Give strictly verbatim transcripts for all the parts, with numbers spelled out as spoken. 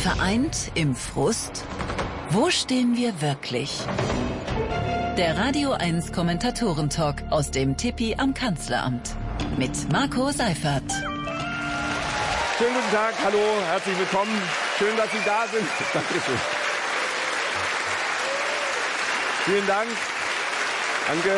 Vereint im Frust? Wo stehen wir wirklich? Der Radio eins Kommentatoren-Talk aus dem Tipi am Kanzleramt mit Marco Seifert. Schönen guten Tag, hallo, herzlich willkommen. Schön, dass Sie da sind. Dankeschön. Vielen Dank. Danke.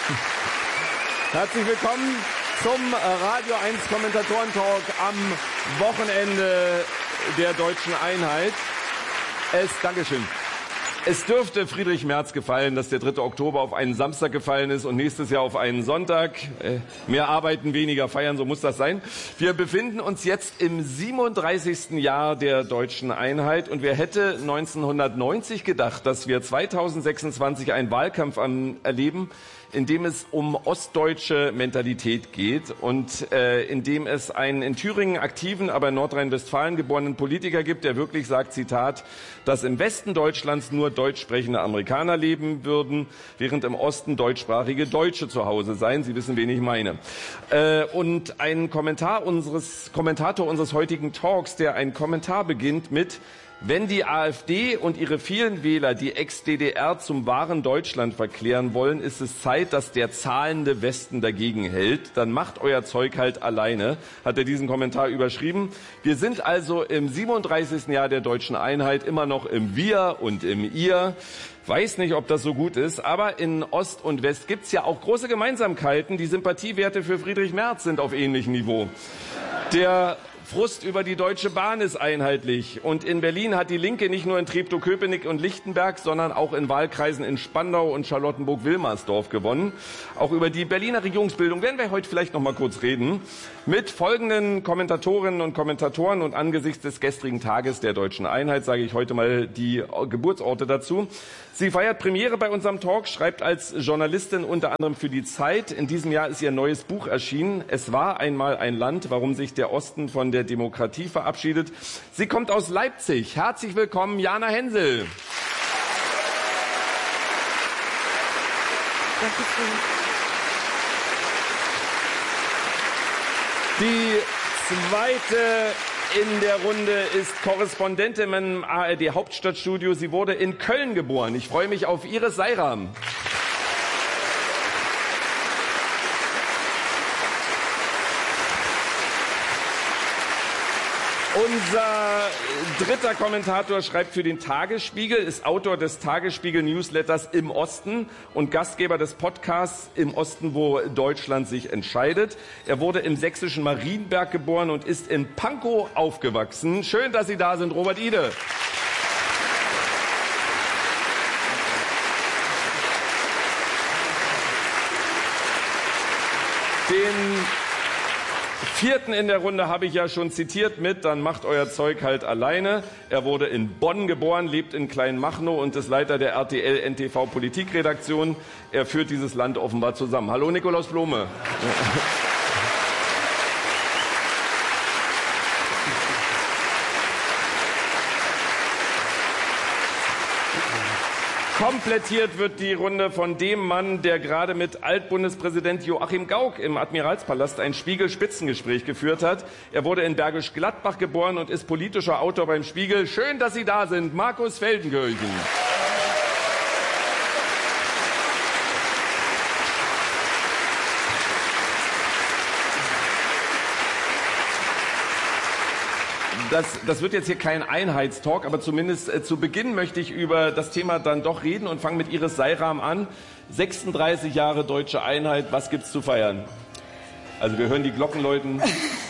Herzlich willkommen zum Radio eins Kommentatoren-Talk am Wochenende der Deutschen Einheit. Es, Dankeschön. Es dürfte Friedrich Merz gefallen, dass der dritte Oktober auf einen Samstag gefallen ist und nächstes Jahr auf einen Sonntag. Äh, mehr arbeiten, weniger feiern, so muss das sein. Wir befinden uns jetzt im siebenunddreißigsten Jahr der Deutschen Einheit und wer hätte neunzehnhundertneunzig gedacht, dass wir zweitausendsechsundzwanzig einen Wahlkampf an, erleben, in dem es um ostdeutsche Mentalität geht und äh, in dem es einen in Thüringen aktiven, aber in Nordrhein-Westfalen geborenen Politiker gibt, der wirklich sagt, Zitat, dass im Westen Deutschlands nur deutsch sprechende Amerikaner leben würden, während im Osten deutschsprachige Deutsche zu Hause seien. Sie wissen, wen ich meine. Äh, und ein Kommentar unseres, Kommentator unseres heutigen Talks, der einen Kommentar beginnt mit: Wenn die AfD und ihre vielen Wähler die Ex-D D R zum wahren Deutschland verklären wollen, ist es Zeit, dass der zahlende Westen dagegen hält. Dann macht euer Zeug halt alleine, hat er diesen Kommentar überschrieben. Wir sind also im siebenunddreißigsten Jahr der Deutschen Einheit, immer noch im Wir und im Ihr. Weiß nicht, ob das so gut ist, aber in Ost und West gibt's ja auch große Gemeinsamkeiten. Die Sympathiewerte für Friedrich Merz sind auf ähnlichem Niveau. Der Frust über die Deutsche Bahn ist einheitlich. Und in Berlin hat die Linke nicht nur in Treptow-Köpenick und Lichtenberg, sondern auch in Wahlkreisen in Spandau und Charlottenburg-Wilmersdorf gewonnen. Auch über die Berliner Regierungsbildung werden wir heute vielleicht noch mal kurz reden. Mit folgenden Kommentatorinnen und Kommentatoren und angesichts des gestrigen Tages der Deutschen Einheit sage ich heute mal die Geburtsorte dazu. Sie feiert Premiere bei unserem Talk, schreibt als Journalistin unter anderem für die Zeit. In diesem Jahr ist ihr neues Buch erschienen. Es war einmal ein Land, warum sich der Osten von der Demokratie verabschiedet. Sie kommt aus Leipzig. Herzlich willkommen, Jana Hensel. Dankeschön. Die zweite in der Runde ist Korrespondentin im A R D Hauptstadtstudio. Sie wurde in Köln geboren. Ich freue mich auf Iris Seiram. Unser dritter Kommentator schreibt für den Tagesspiegel, ist Autor des Tagesspiegel-Newsletters Im Osten und Gastgeber des Podcasts Im Osten, wo Deutschland sich entscheidet. Er wurde im sächsischen Marienberg geboren und ist in Pankow aufgewachsen. Schön, dass Sie da sind, Robert Ide. Den vierten in der Runde habe ich ja schon zitiert mit, dann macht euer Zeug halt alleine. Er wurde in Bonn geboren, lebt in Kleinmachnow und ist Leiter der R T L N T V Politikredaktion. Er führt dieses Land offenbar zusammen. Hallo Nikolaus Blome. Komplettiert wird die Runde von dem Mann, der gerade mit Altbundespräsident Joachim Gauck im Admiralspalast ein Spiegel-Spitzengespräch geführt hat. Er wurde in Bergisch Gladbach geboren und ist politischer Autor beim Spiegel. Schön, dass Sie da sind, Markus Feldenkirchen. Das, das wird jetzt hier kein Einheitstalk, aber zumindest äh, zu Beginn möchte ich über das Thema dann doch reden und fange mit Iris Seiram an. sechsunddreißig Jahre Deutsche Einheit, was gibt's zu feiern? Also wir hören die Glocken läuten.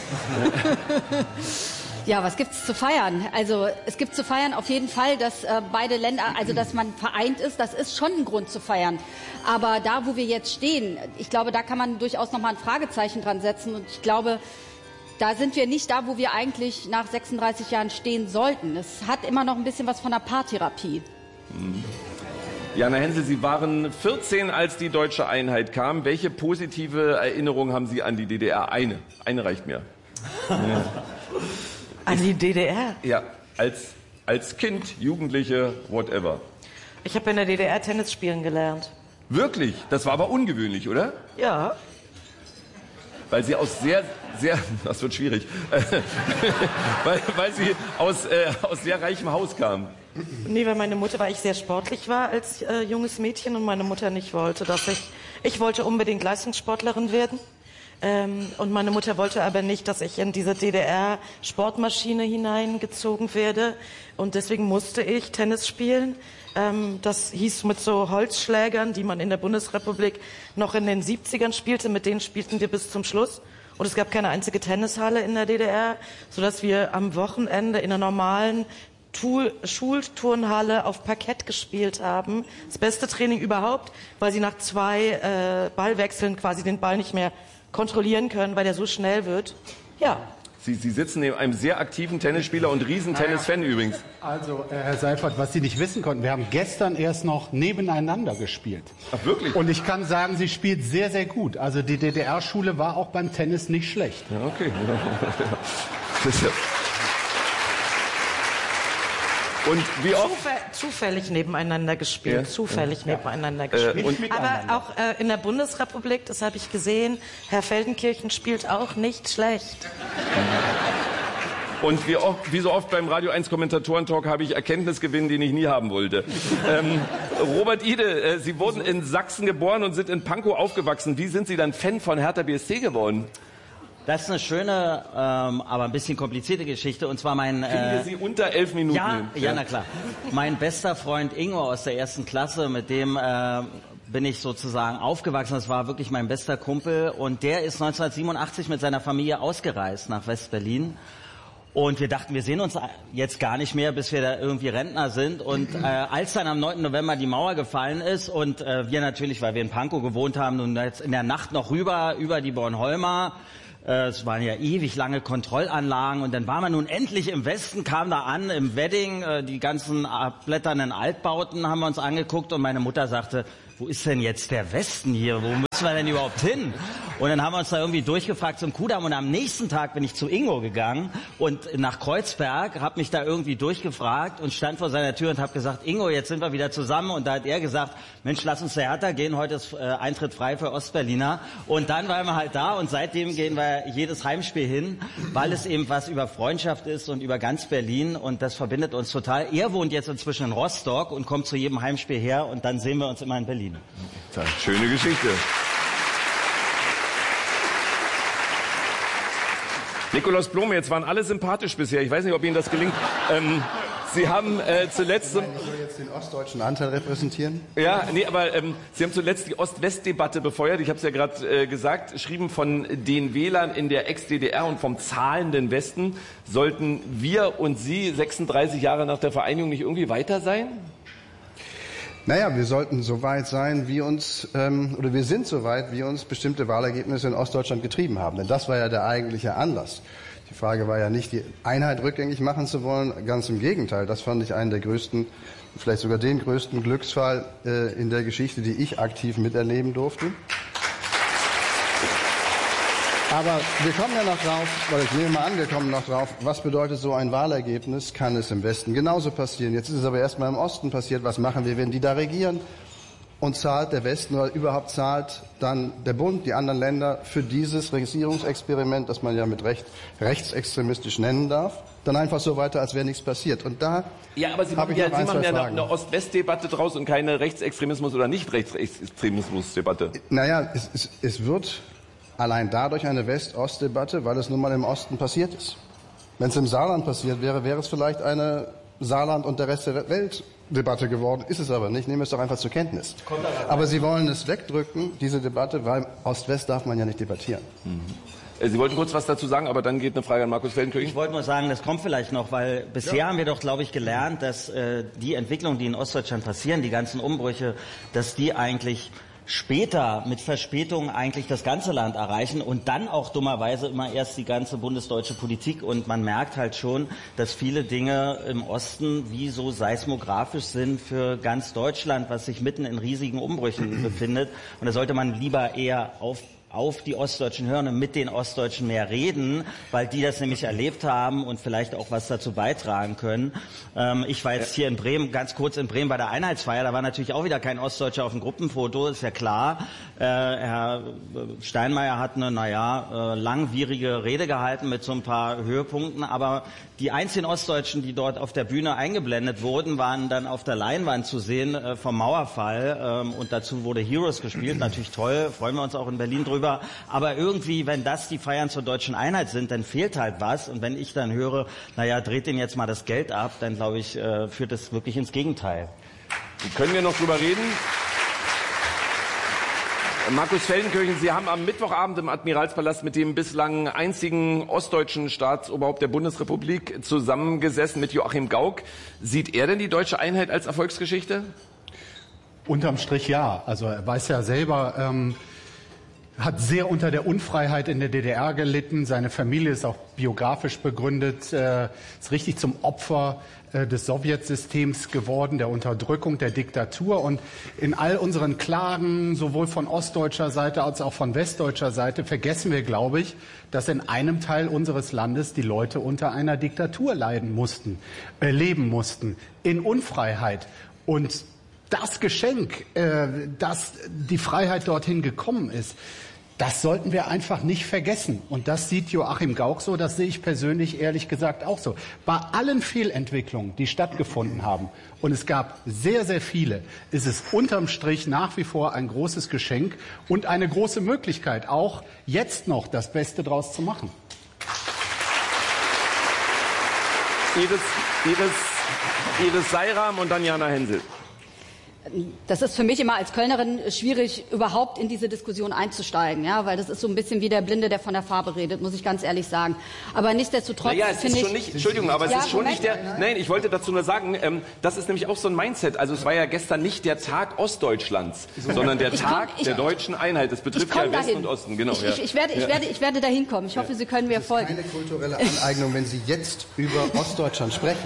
Ja, was gibt's zu feiern? Also es gibt zu feiern auf jeden Fall, dass äh, beide Länder, also dass man vereint ist, das ist schon ein Grund zu feiern. Aber da, wo wir jetzt stehen, ich glaube, da kann man durchaus noch mal ein Fragezeichen dran setzen und ich glaube, da sind wir nicht da, wo wir eigentlich nach sechsunddreißig Jahren stehen sollten. Es hat immer noch ein bisschen was von einer Paartherapie. Mhm. Jana Hensel, Sie waren vierzehn, als die Deutsche Einheit kam. Welche positive Erinnerung haben Sie an die D D R? Eine. Eine reicht mir. Ja. An die D D R? Ja, als, als Kind, Jugendliche, whatever. Ich habe in der D D R Tennis spielen gelernt. Wirklich? Das war aber ungewöhnlich, oder? Ja. weil Sie aus sehr, sehr, das wird schwierig, weil, weil Sie aus, äh, aus sehr reichem Haus kamen. Nee, weil meine Mutter, weil ich sehr sportlich war als äh, junges Mädchen und meine Mutter nicht wollte, dass ich, ich wollte unbedingt Leistungssportlerin werden. Ähm, und meine Mutter wollte aber nicht, dass ich in diese D D R-Sportmaschine hineingezogen werde. Und deswegen musste ich Tennis spielen. Ähm, das hieß mit so Holzschlägern, die man in der Bundesrepublik noch in den siebzigern spielte. Mit denen spielten wir bis zum Schluss. Und es gab keine einzige Tennishalle in der D D R, sodass wir am Wochenende in einer normalen Schulturnhalle auf Parkett gespielt haben. Das beste Training überhaupt, weil sie nach zwei äh, Ballwechseln quasi den Ball nicht mehr kontrollieren können, weil der so schnell wird. Ja. Sie, Sie sitzen neben einem sehr aktiven Tennisspieler und Riesen-Tennis-Fan übrigens. Also, äh, Herr Seifert, was Sie nicht wissen konnten, wir haben gestern erst noch nebeneinander gespielt. Ach, wirklich? Und ich kann sagen, sie spielt sehr, sehr gut. Also die D D R-Schule war auch beim Tennis nicht schlecht. Ja, okay. Das ist ja Und wie oft? Zufällig nebeneinander gespielt, ja. zufällig ja. nebeneinander gespielt. Äh, und Aber auch äh, in der Bundesrepublik, das habe ich gesehen, Herr Feldenkirchen spielt auch nicht schlecht. Und wie, oft, wie so oft beim Radio eins Kommentatoren-Talk habe ich Erkenntnisgewinn, den ich nie haben wollte. ähm, Robert Ide, äh, Sie wurden in Sachsen geboren und sind in Pankow aufgewachsen. Wie sind Sie dann Fan von Hertha B S C geworden? Das ist eine schöne, ähm, aber ein bisschen komplizierte Geschichte. Und zwar mein... Kriegen wir äh, Sie unter elf Minuten ja, hin? Ja, na klar. Mein bester Freund Ingo aus der ersten Klasse, mit dem äh, bin ich sozusagen aufgewachsen. Das war wirklich mein bester Kumpel. Und der ist neunzehnhundertsiebenundachtzig mit seiner Familie ausgereist nach West-Berlin. Und wir dachten, wir sehen uns jetzt gar nicht mehr, bis wir da irgendwie Rentner sind. Und äh, als dann am neunten November die Mauer gefallen ist und äh, wir natürlich, weil wir in Pankow gewohnt haben, nun jetzt in der Nacht noch rüber, über die Bornholmer, es waren ja ewig lange Kontrollanlagen und dann war man nun endlich im Westen, kam da an, im Wedding, die ganzen abblätternden Altbauten haben wir uns angeguckt und meine Mutter sagte, wo ist denn jetzt der Westen hier, wo müssen wir denn überhaupt hin? Und dann haben wir uns da irgendwie durchgefragt zum Kudamm und am nächsten Tag bin ich zu Ingo gegangen und nach Kreuzberg, habe mich da irgendwie durchgefragt und stand vor seiner Tür und habe gesagt, Ingo, jetzt sind wir wieder zusammen und da hat er gesagt, Mensch, lass uns zur Hertha gehen, heute ist äh, Eintritt frei für Ostberliner und dann waren wir halt da und seitdem gehen wir jedes Heimspiel hin, weil es eben was über Freundschaft ist und über ganz Berlin und das verbindet uns total. Er wohnt jetzt inzwischen in Rostock und kommt zu jedem Heimspiel her und dann sehen wir uns immer in Berlin. Schöne Geschichte. Nikolaus Blome, jetzt waren alle sympathisch bisher. Ich weiß nicht, ob Ihnen das gelingt. Ähm, Sie haben äh, zuletzt... So ich soll jetzt den ostdeutschen Anteil repräsentieren? Ja, nee, aber ähm, Sie haben zuletzt die Ost-West-Debatte befeuert. Ich habe es ja gerade äh, gesagt, geschrieben von den Wählern in der Ex-D D R und vom zahlenden Westen. Sollten wir und Sie sechsunddreißig Jahre nach der Vereinigung nicht irgendwie weiter sein? Naja, wir sollten so weit sein, wie uns, ähm, oder wir sind so weit, wie uns bestimmte Wahlergebnisse in Ostdeutschland getrieben haben. Denn das war ja der eigentliche Anlass. Die Frage war ja nicht, die Einheit rückgängig machen zu wollen, ganz im Gegenteil. Das fand ich einen der größten, vielleicht sogar den größten Glücksfall äh, in der Geschichte, die ich aktiv miterleben durfte. Aber wir kommen ja noch drauf, weil ich nehme mal an, wir kommen noch drauf, was bedeutet so ein Wahlergebnis? Kann es im Westen genauso passieren? Jetzt ist es aber erstmal im Osten passiert. Was machen wir, wenn die da regieren? Und zahlt der Westen oder überhaupt zahlt dann der Bund, die anderen Länder für dieses Regierungsexperiment, das man ja mit Recht rechtsextremistisch nennen darf, dann einfach so weiter, als wäre nichts passiert. Und da ja, aber Sie machen ja, Sie machen ja eine, eine Ost-West-Debatte draus und keine Rechtsextremismus- oder Nicht-Rechtsextremismus-Debatte. Naja, es, es, es wird allein dadurch eine West-Ost-Debatte, weil es nun mal im Osten passiert ist. Wenn es im Saarland passiert wäre, wäre es vielleicht eine Saarland und der Rest der Welt Debatte geworden, ist es aber nicht. Nehmen wir es doch einfach zur Kenntnis. Aber Sie wollen es wegdrücken, diese Debatte, weil Ost-West darf man ja nicht debattieren. Mhm. Sie wollten kurz was dazu sagen, aber dann geht eine Frage an Markus Feldenkirchen. Ich wollte nur sagen, das kommt vielleicht noch, weil bisher ja. haben wir doch, glaube ich, gelernt, dass äh, die Entwicklungen, die in Ostdeutschland passieren, die ganzen Umbrüche, dass die eigentlich später mit Verspätung eigentlich das ganze Land erreichen und dann auch dummerweise immer erst die ganze bundesdeutsche Politik. Und man merkt halt schon, dass viele Dinge im Osten wie so seismografisch sind für ganz Deutschland, was sich mitten in riesigen Umbrüchen befindet. Und da sollte man lieber eher auf auf die Ostdeutschen hören und mit den Ostdeutschen mehr reden, weil die das nämlich erlebt haben und vielleicht auch was dazu beitragen können. Ähm, ich war jetzt hier in Bremen, ganz kurz in Bremen bei der Einheitsfeier, da war natürlich auch wieder kein Ostdeutscher auf dem Gruppenfoto, ist ja klar. Äh, Herr Steinmeier hat eine, naja, äh, langwierige Rede gehalten mit so ein paar Höhepunkten, aber die einzigen Ostdeutschen, die dort auf der Bühne eingeblendet wurden, waren dann auf der Leinwand zu sehen äh, vom Mauerfall, ähm, und dazu wurde Heroes gespielt, natürlich toll, freuen wir uns auch in Berlin drüber, aber irgendwie, wenn das die Feiern zur deutschen Einheit sind, dann fehlt halt was, und wenn ich dann höre, naja, dreht denen jetzt mal das Geld ab, dann glaube ich, äh, führt das wirklich ins Gegenteil. Können wir noch drüber reden? Markus Feldenkirchen, Sie haben am Mittwochabend im Admiralspalast mit dem bislang einzigen ostdeutschen Staatsoberhaupt der Bundesrepublik zusammengesessen, mit Joachim Gauck. Sieht er denn die deutsche Einheit als Erfolgsgeschichte? Unterm Strich ja. Also er weiß ja selber, ähm, hat sehr unter der Unfreiheit in der D D R gelitten. Seine Familie ist auch biografisch begründet, äh, ist richtig zum Opfer äh, des Sowjetsystems geworden, der Unterdrückung, der Diktatur. Und in all unseren Klagen, sowohl von ostdeutscher Seite als auch von westdeutscher Seite, vergessen wir, glaube ich, dass in einem Teil unseres Landes die Leute unter einer Diktatur leiden mussten, äh, leben mussten, in Unfreiheit. Und das Geschenk, äh, dass die Freiheit dorthin gekommen ist, das sollten wir einfach nicht vergessen. Und das sieht Joachim Gauck so, das sehe ich persönlich ehrlich gesagt auch so. Bei allen Fehlentwicklungen, die stattgefunden haben, und es gab sehr, sehr viele, ist es unterm Strich nach wie vor ein großes Geschenk und eine große Möglichkeit, auch jetzt noch das Beste draus zu machen. Iris, Iris, Iris Seiram und dann Jana Hensel. Das ist für mich immer als Kölnerin schwierig, überhaupt in diese Diskussion einzusteigen, ja, weil das ist so ein bisschen wie der Blinde, der von der Farbe redet, muss ich ganz ehrlich sagen. Aber nichtsdestotrotz naja, es ist schon nicht, Entschuldigung, aber es ja, ist schon Moment. nicht der, nein, ich wollte dazu nur sagen, ähm, das ist nämlich auch so ein Mindset. Also es war ja gestern nicht der Tag Ostdeutschlands, sondern der ich Tag komm, ich, der deutschen Einheit. Das betrifft ja Westen und Osten, genau. Ich, ja. ich, ich, werde, ich, ja. werde, ich werde dahin kommen. Ich hoffe, Sie können mir folgen. Keine kulturelle Aneignung, wenn Sie jetzt über Ostdeutschland sprechen.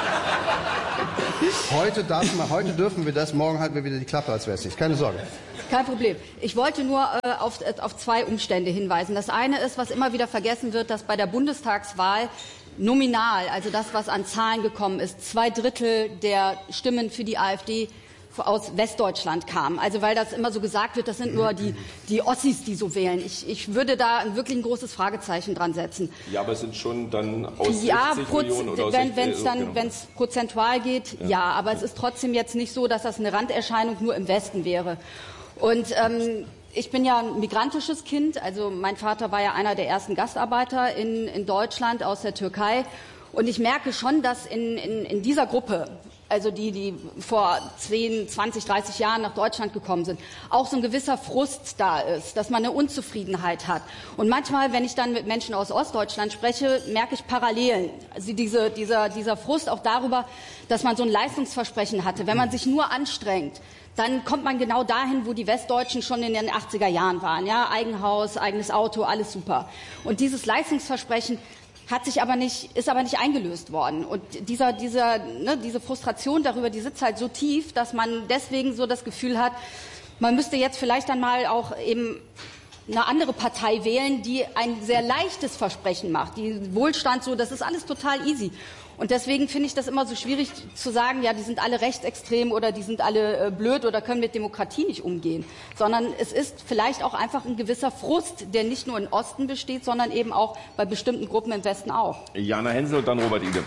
Heute, darf man, heute dürfen wir das, morgen halten wir wieder die Klappe, als wäre es nicht. Keine Sorge. Kein Problem. Ich wollte nur äh, auf, äh, auf zwei Umstände hinweisen. Das eine ist, was immer wieder vergessen wird, dass bei der Bundestagswahl nominal, also das, was an Zahlen gekommen ist, zwei Drittel der Stimmen für die AfD aus Westdeutschland kamen. Also weil das immer so gesagt wird, das sind nur die, die Ossis, die so wählen. Ich, ich würde da ein wirklich ein großes Fragezeichen dran setzen. Ja, aber es sind schon dann aus ja, sechzig Millionen oder aus wenn es dann, genau. wenn es prozentual geht, ja. ja. Aber es ist trotzdem jetzt nicht so, dass das eine Randerscheinung nur im Westen wäre. Und ähm, ich bin ja ein migrantisches Kind. Also mein Vater war ja einer der ersten Gastarbeiter in, in Deutschland aus der Türkei. Und ich merke schon, dass in, in, in dieser Gruppe, also die, die vor zehn, zwanzig, dreißig Jahren nach Deutschland gekommen sind, auch so ein gewisser Frust da ist, dass man eine Unzufriedenheit hat. Und manchmal, wenn ich dann mit Menschen aus Ostdeutschland spreche, merke ich Parallelen. Also diese, dieser, dieser Frust auch darüber, dass man so ein Leistungsversprechen hatte. Wenn man sich nur anstrengt, dann kommt man genau dahin, wo die Westdeutschen schon in den achtziger Jahren waren. Ja, Eigenhaus, eigenes Auto, alles super. Und dieses Leistungsversprechen hat sich aber nicht, ist aber nicht eingelöst worden. Und dieser, dieser, ne, diese Frustration darüber, die sitzt halt so tief, dass man deswegen so das Gefühl hat, man müsste jetzt vielleicht dann mal auch eben eine andere Partei wählen, die ein sehr leichtes Versprechen macht. Die Wohlstand so, das ist alles total easy. Und deswegen finde ich das immer so schwierig zu sagen, ja, die sind alle rechtsextrem oder die sind alle äh, blöd oder können mit Demokratie nicht umgehen. Sondern es ist vielleicht auch einfach ein gewisser Frust, der nicht nur im Osten besteht, sondern eben auch bei bestimmten Gruppen im Westen auch. Jana Hensel und dann Robert Ide.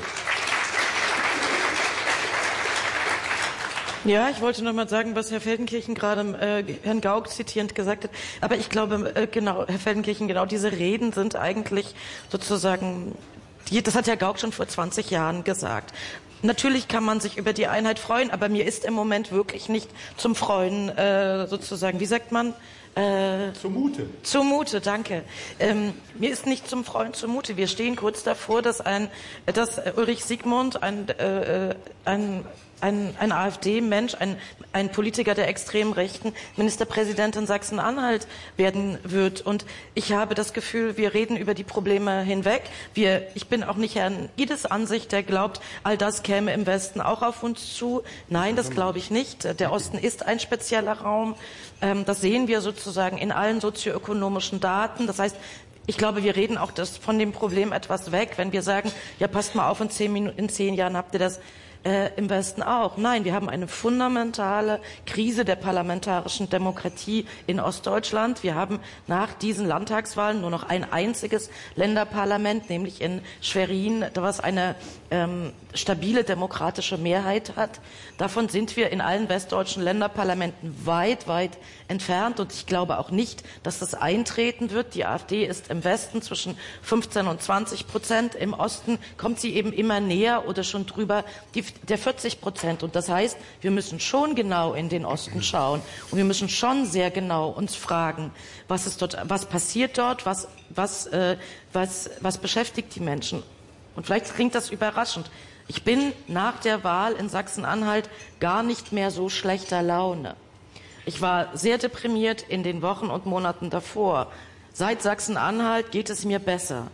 Ja, ich wollte noch mal sagen, was Herr Feldenkirchen gerade äh, Herrn Gauck zitierend gesagt hat. Aber ich glaube, äh, genau, Herr Feldenkirchen, genau diese Reden sind eigentlich sozusagen, die, das hat Herr Gauck schon vor zwanzig Jahren gesagt. Natürlich kann man sich über die Einheit freuen, aber mir ist im Moment wirklich nicht zum Freuen äh, sozusagen, wie sagt man? Äh, Zumute. Zumute, danke. Ähm, mir ist nicht zum Freuen zumute. Wir stehen kurz davor, dass ein, dass Ulrich Siegmund ein, äh, ein Ein, ein AfD-Mensch, ein, ein Politiker der extremen Rechten, Ministerpräsident in Sachsen-Anhalt werden wird. Und ich habe das Gefühl, wir reden über die Probleme hinweg. Wir, ich bin auch nicht Herrn Ides Ansicht, der glaubt, all das käme im Westen auch auf uns zu. Nein, das glaube ich nicht. Der Osten ist ein spezieller Raum. Ähm, das sehen wir so sozusagen in allen sozioökonomischen Daten. Das heißt, ich glaube, wir reden auch das von dem Problem etwas weg, wenn wir sagen, ja, passt mal auf, in zehn Minuten, in zehn Jahren habt ihr das äh, im Westen auch. Nein, wir haben eine fundamentale Krise der parlamentarischen Demokratie in Ostdeutschland. Wir haben nach diesen Landtagswahlen nur noch ein einziges Länderparlament, nämlich in Schwerin, was eine ähm, stabile demokratische Mehrheit hat. Davon sind wir in allen westdeutschen Länderparlamenten weit, weit entfernt. Und ich glaube auch nicht, dass das eintreten wird. Die AfD ist im Westen zwischen fünfzehn und zwanzig Prozent. Im Osten kommt sie eben immer näher oder schon drüber die, der vierzig Prozent. Und das heißt, wir müssen schon genau in den Osten schauen. Und wir müssen schon sehr genau uns fragen, was ist dort, was passiert dort, was, was, äh, was, was beschäftigt die Menschen. Und vielleicht klingt das überraschend. Ich bin nach der Wahl in Sachsen-Anhalt gar nicht mehr so schlechter Laune. Ich war sehr deprimiert in den Wochen und Monaten davor. Seit Sachsen-Anhalt geht es mir besser.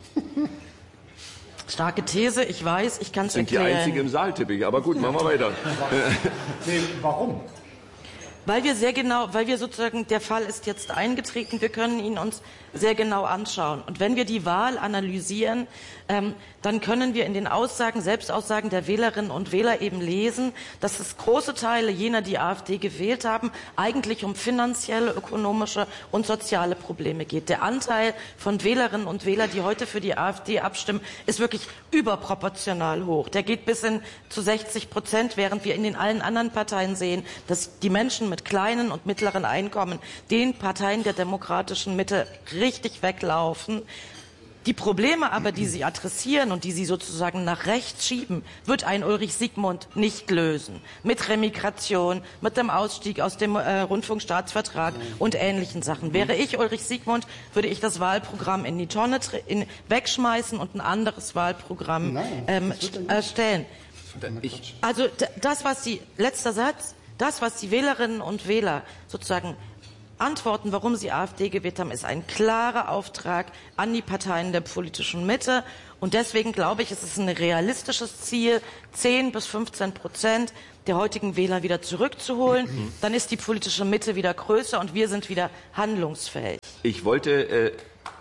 Starke These, ich weiß, ich kann es erklären. Sind die Einzige im Saal, tippe ich. Aber gut, machen wir weiter. Nee, warum? Weil wir sehr genau, weil wir sozusagen, der Fall ist jetzt eingetreten, wir können ihn uns sehr genau anschauen. Und wenn wir die Wahl analysieren, ähm, dann können wir in den Aussagen, Selbstaussagen der Wählerinnen und Wähler eben lesen, dass es große Teile jener, die AfD gewählt haben, eigentlich um finanzielle, ökonomische und soziale Probleme geht. Der Anteil von Wählerinnen und Wählern, die heute für die AfD abstimmen, ist wirklich überproportional hoch. Der geht bis hin zu sechzig Prozent, während wir in den allen anderen Parteien sehen, dass die Menschen mit kleinen und mittleren Einkommen den Parteien der demokratischen Mitte richtig weglaufen. Die Probleme aber, die sie adressieren und die sie sozusagen nach rechts schieben, wird ein Ulrich Siegmund nicht lösen. Mit Remigration, mit dem Ausstieg aus dem äh, Rundfunkstaatsvertrag und ähnlichen Sachen. Wäre ich Ulrich Siegmund, würde ich das Wahlprogramm in die Tonne in, wegschmeißen und ein anderes Wahlprogramm ähm, erstellen. Also das, was die, letzter Satz, das, was die Wählerinnen und Wähler sozusagen antworten, warum sie AfD gewählt haben, ist ein klarer Auftrag an die Parteien der politischen Mitte. Und deswegen glaube ich, es ist ein realistisches Ziel, zehn bis fünfzehn Prozent der heutigen Wähler wieder zurückzuholen. Mhm. Dann ist die politische Mitte wieder größer und wir sind wieder handlungsfähig. Ich wollte, äh,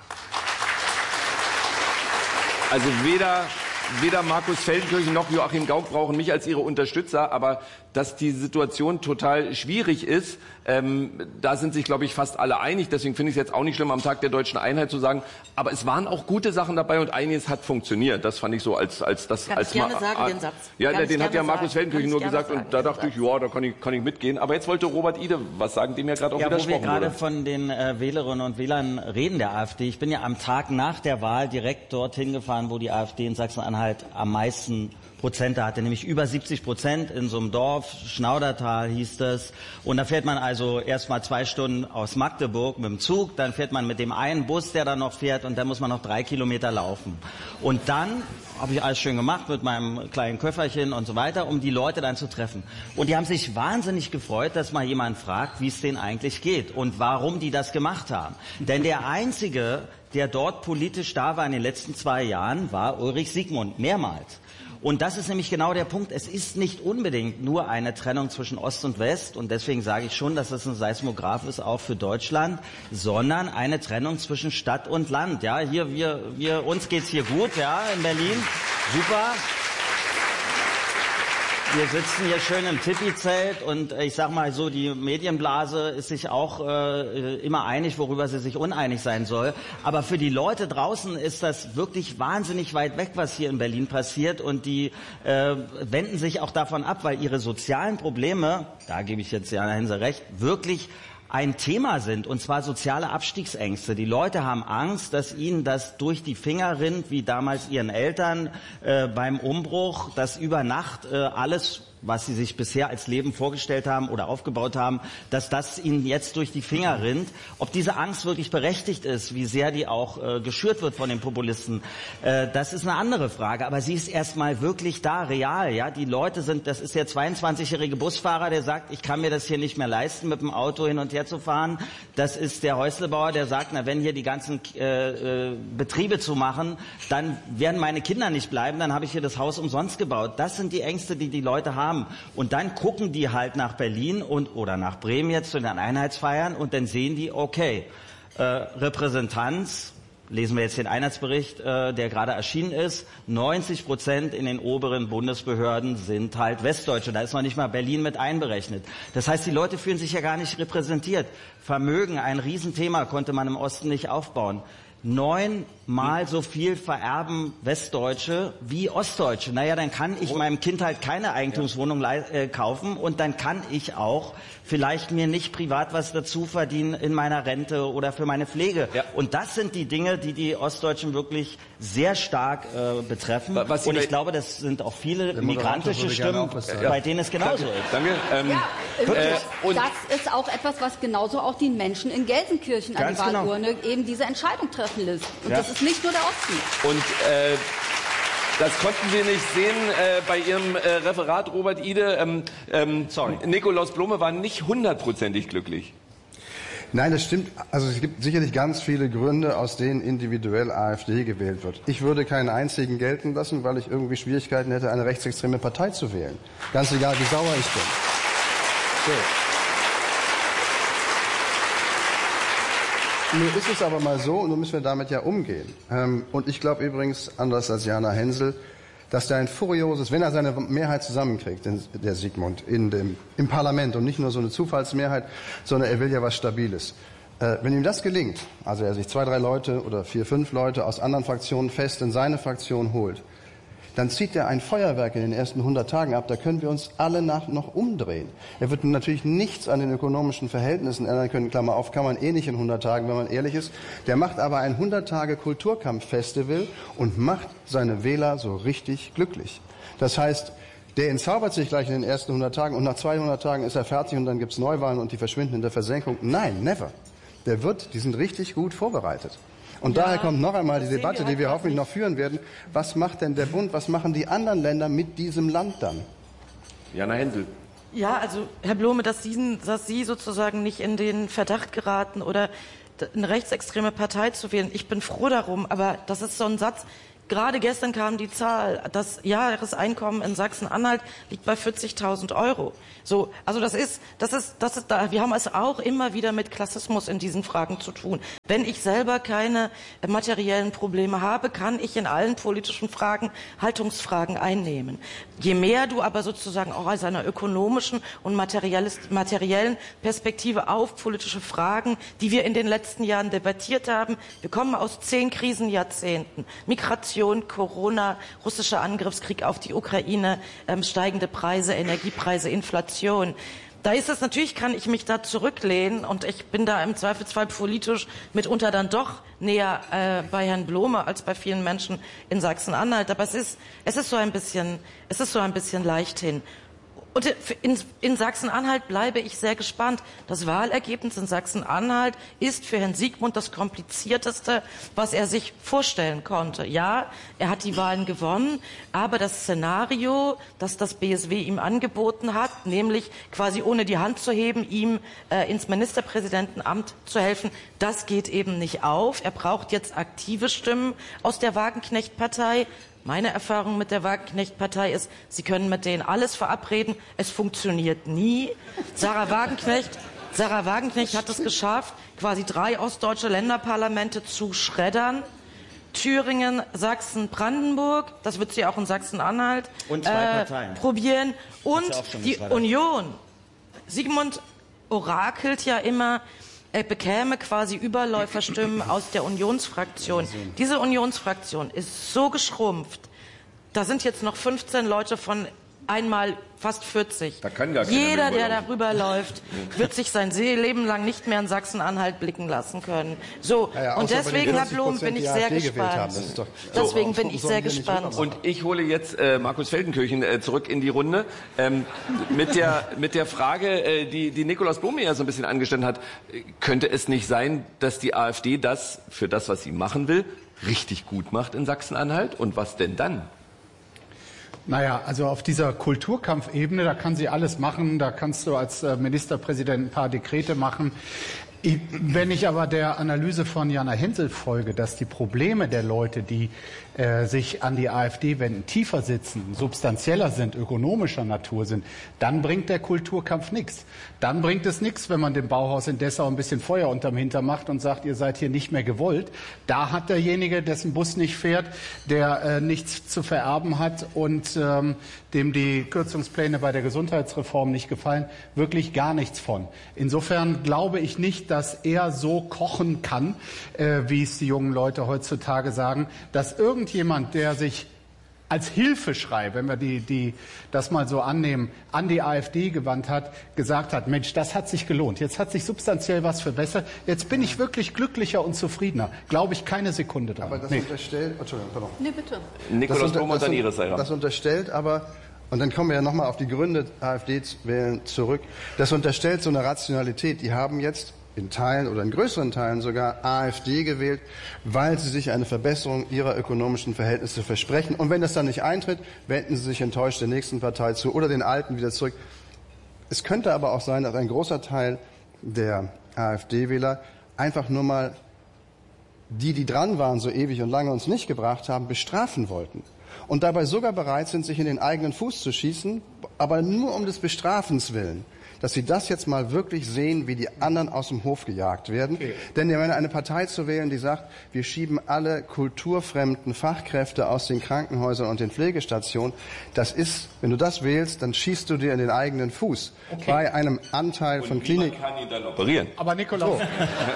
also weder... Weder Markus Feldenkirchen noch Joachim Gauck brauchen mich als ihre Unterstützer, aber dass die Situation total schwierig ist, ähm, da sind sich, glaube ich, fast alle einig. Deswegen finde ich es jetzt auch nicht schlimm, am Tag der deutschen Einheit zu sagen, aber es waren auch gute Sachen dabei und einiges hat funktioniert. Das fand ich so als als das kann als ich gerne sagen, den Satz. Ja, kann den hat ja Markus sagen. Feldenkirchen nur gesagt sagen, und da dachte ich, ja, da kann ich kann ich mitgehen. Aber jetzt wollte Robert Ide was sagen, dem ja gerade auch ja, widersprochen wurde. Wo wir gerade von den äh, Wählerinnen und Wählern reden der AfD. Ich bin ja am Tag nach der Wahl direkt dorthin gefahren, wo die AfD in Sachsen-Anhalt am meisten Prozente hatte, nämlich über siebzig Prozent in so einem Dorf, Schnaudertal hieß das. Und da fährt man also erst mal zwei Stunden aus Magdeburg mit dem Zug, dann fährt man mit dem einen Bus, der dann noch fährt, und dann muss man noch drei Kilometer laufen. Und dann habe ich alles schön gemacht mit meinem kleinen Köfferchen und so weiter, um die Leute dann zu treffen. Und die haben sich wahnsinnig gefreut, dass mal jemand fragt, wie es denen eigentlich geht und warum die das gemacht haben. Denn der Einzige, der dort politisch da war in den letzten zwei Jahren, war Ulrich Siegmund, mehrmals. Und das ist nämlich genau der Punkt. Es ist nicht unbedingt nur eine Trennung zwischen Ost und West, und deswegen sage ich schon, dass es ein Seismograph ist, auch für Deutschland, sondern eine Trennung zwischen Stadt und Land. Ja, hier, wir, wir, uns geht's hier gut, ja, in Berlin. Super. Wir sitzen hier schön im Tipi-Zelt und ich sag mal so, die Medienblase ist sich auch äh, immer einig, worüber sie sich uneinig sein soll. Aber für die Leute draußen ist das wirklich wahnsinnig weit weg, was hier in Berlin passiert, und die äh, wenden sich auch davon ab, weil ihre sozialen Probleme, da gebe ich jetzt Jana Hense recht, wirklich ein Thema sind, und zwar soziale Abstiegsängste. Die Leute haben Angst, dass ihnen das durch die Finger rinnt, wie damals ihren Eltern äh, beim Umbruch, dass über Nacht äh, alles, was sie sich bisher als Leben vorgestellt haben oder aufgebaut haben, dass das ihnen jetzt durch die Finger rinnt. Ob diese Angst wirklich berechtigt ist, wie sehr die auch äh, geschürt wird von den Populisten, äh, das ist eine andere Frage. Aber sie ist erstmal wirklich da, real. Ja, die Leute sind, das ist der zweiundzwanzigjährige Busfahrer, der sagt, ich kann mir das hier nicht mehr leisten, mit dem Auto hin und her herzufahren. Das ist der Häuslebauer, der sagt, na, wenn hier die ganzen äh, äh, Betriebe zu machen, dann werden meine Kinder nicht bleiben, dann habe ich hier das Haus umsonst gebaut. Das sind die Ängste, die die Leute haben. Und dann gucken die halt nach Berlin und oder nach Bremen jetzt zu den Einheitsfeiern und dann sehen die, okay, äh, Repräsentanz, lesen wir jetzt den Einheitsbericht, äh, der gerade erschienen ist, neunzig Prozent in den oberen Bundesbehörden sind halt Westdeutsche. Da ist noch nicht mal Berlin mit einberechnet. Das heißt, die Leute fühlen sich ja gar nicht repräsentiert. Vermögen, ein Riesenthema, konnte man im Osten nicht aufbauen. Neunmal so viel vererben Westdeutsche wie Ostdeutsche. Naja, dann kann ich meinem Kind halt keine Eigentumswohnung äh, kaufen und dann kann ich auch vielleicht mir nicht privat was dazu verdienen in meiner Rente oder für meine Pflege. Ja. Und das sind die Dinge, die die Ostdeutschen wirklich sehr stark äh, betreffen. Was und ich glaube, das sind auch viele migrantische Stimmen, bei ja. denen es genauso Danke. ist. Danke. Ähm, ja, äh, und das ist auch etwas, was genauso auch die Menschen in Gelsenkirchen an die Wahlurne genau. eben diese Entscheidung treffen lässt. Und ja. das ist nicht nur der Osten. Und äh, das konnten Sie nicht sehen äh, bei Ihrem äh, Referat, Robert Ide. Ähm, ähm, Sorry. Nikolaus Blome war nicht hundertprozentig glücklich. Nein, das stimmt. Also es gibt sicherlich ganz viele Gründe, aus denen individuell AfD gewählt wird. Ich würde keinen einzigen gelten lassen, weil ich irgendwie Schwierigkeiten hätte, eine rechtsextreme Partei zu wählen. Ganz egal, wie sauer ich bin. So. Nun ist es aber mal so, und nun müssen wir damit ja umgehen. Und ich glaube übrigens, anders als Jana Hensel, dass der ein furioses, wenn er seine Mehrheit zusammenkriegt, der Sigmund, in dem, im Parlament und nicht nur so eine Zufallsmehrheit, sondern er will ja was Stabiles. Wenn ihm das gelingt, also er sich zwei, drei Leute oder vier, fünf Leute aus anderen Fraktionen fest in seine Fraktion holt, dann zieht er ein Feuerwerk in den ersten hundert Tagen ab. Da können wir uns alle nach noch umdrehen. Er wird natürlich nichts an den ökonomischen Verhältnissen ändern können. Klammer auf, kann man eh nicht in hundert Tagen, wenn man ehrlich ist. Der macht aber ein hundert Tage Kulturkampf-Festival und macht seine Wähler so richtig glücklich. Das heißt, der entzaubert sich gleich in den ersten hundert Tagen und nach zweihundert Tagen ist er fertig und dann gibt's Neuwahlen und die verschwinden in der Versenkung. Nein, never. Der wird, die sind richtig gut vorbereitet. Und ja, daher kommt noch einmal die Debatte, die wir hoffentlich noch führen werden. Was macht denn der Bund, was machen die anderen Länder mit diesem Land dann? Jana Hensel. Ja, also Herr Blome, dass Sie, dass Sie sozusagen nicht in den Verdacht geraten oder eine rechtsextreme Partei zu wählen. Ich bin froh darum, aber das ist so ein Satz. Gerade gestern kam die Zahl, das Jahreseinkommen in Sachsen-Anhalt liegt bei vierzigtausend Euro. So, also das ist, das ist, das ist da. Wir haben es auch immer wieder mit Klassismus in diesen Fragen zu tun. Wenn ich selber keine materiellen Probleme habe, kann ich in allen politischen Fragen Haltungsfragen einnehmen. Je mehr du aber sozusagen auch aus einer ökonomischen und materiellen Perspektive auf politische Fragen, die wir in den letzten Jahren debattiert haben, wir kommen aus zehn Krisenjahrzehnten, Migration, Corona, russischer Angriffskrieg auf die Ukraine, ähm, steigende Preise, Energiepreise, Inflation. Da ist es natürlich, kann ich mich da zurücklehnen und ich bin da im Zweifelsfall politisch mitunter dann doch näher äh, bei Herrn Blome als bei vielen Menschen in Sachsen-Anhalt. Aber es ist, es ist so ein bisschen, es ist so ein bisschen leichthin. Und in, in Sachsen-Anhalt bleibe ich sehr gespannt. Das Wahlergebnis in Sachsen-Anhalt ist für Herrn Sigmund das komplizierteste, was er sich vorstellen konnte. Ja, er hat die Wahlen gewonnen, aber das Szenario, das das B S W ihm angeboten hat, nämlich quasi ohne die Hand zu heben, ihm äh, ins Ministerpräsidentenamt zu helfen, das geht eben nicht auf. Er braucht jetzt aktive Stimmen aus der Wagenknecht-Partei. Meine Erfahrung mit der Wagenknecht-Partei ist, Sie können mit denen alles verabreden, es funktioniert nie. Sarah Wagenknecht, Sarah Wagenknecht hat es geschafft, quasi drei ostdeutsche Länderparlamente zu schreddern. Thüringen, Sachsen, Brandenburg, das wird sie auch in Sachsen-Anhalt und zwei äh, Parteien. probieren. Und die Union. Sigmund orakelt ja immer, er bekäme quasi Überläuferstimmen aus der Unionsfraktion. Diese Unionsfraktion ist so geschrumpft, da sind jetzt noch fünfzehn Leute von einmal fast vierzig. Da kann gar Jeder, der darüber läuft, wird sich sein Leben lang nicht mehr in Sachsen-Anhalt blicken lassen können. So, ja, ja, und deswegen, Herr Blum, bin ich sehr gespannt. Doch, deswegen so, bin ich sehr gespannt. Und ich hole jetzt äh, Markus Feldenkirchen äh, zurück in die Runde ähm, mit der mit der Frage, äh, die die Nikolaus Blome ja so ein bisschen angestellt hat. Könnte es nicht sein, dass die AfD das für das, was sie machen will, richtig gut macht in Sachsen-Anhalt? Und was denn dann? Naja, also auf dieser Kulturkampfebene, da kann sie alles machen, da kannst du als Ministerpräsident ein paar Dekrete machen. Ich, wenn ich aber der Analyse von Jana Hensel folge, dass die Probleme der Leute, die äh, sich an die AfD wenden, tiefer sitzen, substanzieller sind, ökonomischer Natur sind, dann bringt der Kulturkampf nichts. Dann bringt es nichts, wenn man dem Bauhaus in Dessau ein bisschen Feuer unterm Hintern macht und sagt, ihr seid hier nicht mehr gewollt. Da hat derjenige, dessen Bus nicht fährt, der äh, nichts zu vererben hat und ähm, dem die Kürzungspläne bei der Gesundheitsreform nicht gefallen, wirklich gar nichts von. Insofern glaube ich nicht, dass er so kochen kann, äh, wie es die jungen Leute heutzutage sagen, dass irgendjemand, der sich als Hilfeschrei, wenn wir die, die, das mal so annehmen, an die AfD gewandt hat, gesagt hat, Mensch, das hat sich gelohnt. Jetzt hat sich substanziell was verbessert. Jetzt bin ich wirklich glücklicher und zufriedener. Glaube ich keine Sekunde dran. Aber das nee. unterstellt, Entschuldigung, pardon. Nee, bitte. Nikolaus Blum und dann Ihre Seite. Das unterstellt aber, und dann kommen wir ja nochmal auf die Gründe, AfD zu wählen, zurück. Das unterstellt so eine Rationalität. Die haben jetzt in Teilen oder in größeren Teilen sogar AfD gewählt, weil sie sich eine Verbesserung ihrer ökonomischen Verhältnisse versprechen. Und wenn das dann nicht eintritt, wenden sie sich enttäuscht der nächsten Partei zu oder den Alten wieder zurück. Es könnte aber auch sein, dass ein großer Teil der AfD-Wähler einfach nur mal die, die dran waren, so ewig und lange uns nicht gebracht haben, bestrafen wollten. Und dabei sogar bereit sind, sich in den eigenen Fuß zu schießen, aber nur um des Bestrafens willen. Dass sie das jetzt mal wirklich sehen, wie die anderen aus dem Hof gejagt werden. Okay. Denn eine Partei zu wählen, die sagt, wir schieben alle kulturfremden Fachkräfte aus den Krankenhäusern und den Pflegestationen, das ist, wenn du das wählst, dann schießt du dir in den eigenen Fuß. Okay. Bei einem Anteil und von Klinik. Man kann ihn dann operieren. Aber Nikolaus. So.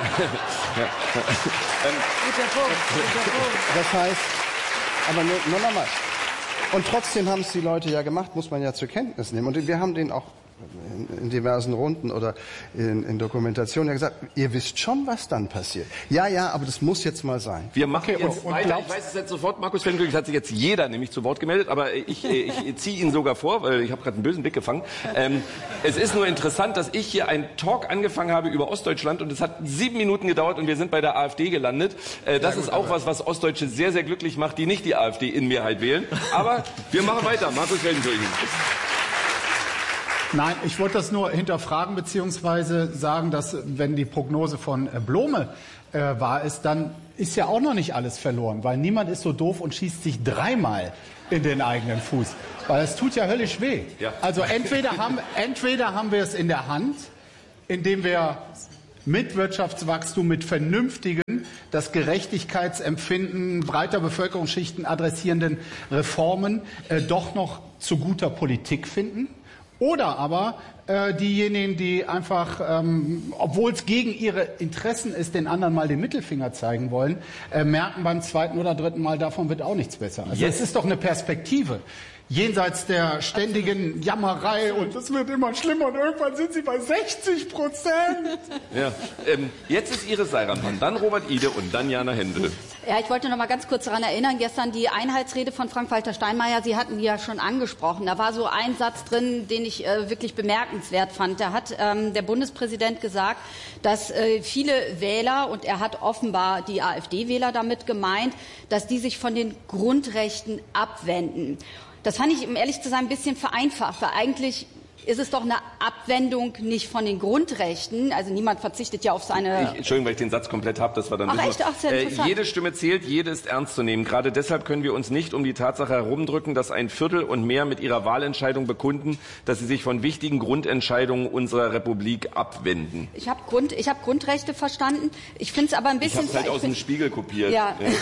Das heißt, aber nur, nur nochmal. Und trotzdem haben es die Leute ja gemacht, muss man ja zur Kenntnis nehmen. Und wir haben den auch in diversen Runden oder in, in Dokumentationen ja gesagt, ihr wisst schon, was dann passiert. Ja, ja, aber das muss jetzt mal sein. Wir machen okay, jetzt und, weiter. und ich weiß es jetzt sofort, Markus Feldenkirch hat sich jetzt jeder nämlich zu Wort gemeldet, aber ich, ich, ich ziehe ihn sogar vor, weil ich habe gerade einen bösen Blick gefangen. Ähm, es ist nur interessant, dass ich hier einen Talk angefangen habe über Ostdeutschland und es hat sieben Minuten gedauert und wir sind bei der AfD gelandet. Äh, das gut, ist auch was, was Ostdeutsche sehr, sehr glücklich macht, die nicht die AfD in Mehrheit wählen. Aber wir machen weiter. Markus Feldenkirch. Nein, ich wollte das nur hinterfragen beziehungsweise sagen, dass wenn die Prognose von Blome äh, wahr ist, dann ist ja auch noch nicht alles verloren, weil niemand ist so doof und schießt sich dreimal in den eigenen Fuß, weil es tut ja höllisch weh. Ja. Also entweder haben, entweder haben wir es in der Hand, indem wir mit Wirtschaftswachstum, mit vernünftigen, das Gerechtigkeitsempfinden breiter Bevölkerungsschichten adressierenden Reformen äh, doch noch zu guter Politik finden. Oder aber äh, diejenigen, die einfach, ähm, obwohl es gegen ihre Interessen ist, den anderen mal den Mittelfinger zeigen wollen, äh, merken beim zweiten oder dritten Mal, davon wird auch nichts besser. Also es ist doch eine Perspektive. Jenseits der ständigen Jammerei und es wird immer schlimmer und irgendwann sind sie bei sechzig Prozent. Ja, ähm, jetzt ist Iris Seiranmann, dann Robert Ide und dann Jana Hensel. Ja, ich wollte noch mal ganz kurz daran erinnern, gestern die Einheitsrede von Frank-Walter Steinmeier, Sie hatten die ja schon angesprochen. Da war so ein Satz drin, den ich äh, wirklich bemerkenswert fand. Da hat ähm, der Bundespräsident gesagt, dass äh, viele Wähler, und er hat offenbar die AfD-Wähler damit gemeint, dass die sich von den Grundrechten abwenden. Das fand ich, um ehrlich zu sein, ein bisschen vereinfacht, weil eigentlich ist es doch eine Abwendung nicht von den Grundrechten. Also niemand verzichtet ja auf seine... Ich, Entschuldigung, weil ich den Satz komplett habe, das war dann... Ach echt? Ach, sehr äh, interessant. Jede Stimme zählt, jede ist ernst zu nehmen. Gerade deshalb können wir uns nicht um die Tatsache herumdrücken, dass ein Viertel und mehr mit ihrer Wahlentscheidung bekunden, dass sie sich von wichtigen Grundentscheidungen unserer Republik abwenden. Ich habe Grund, ich hab Grundrechte verstanden. Ich finde es aber ein bisschen... Ich habe halt aus dem Spiegel kopiert. Ja. ja.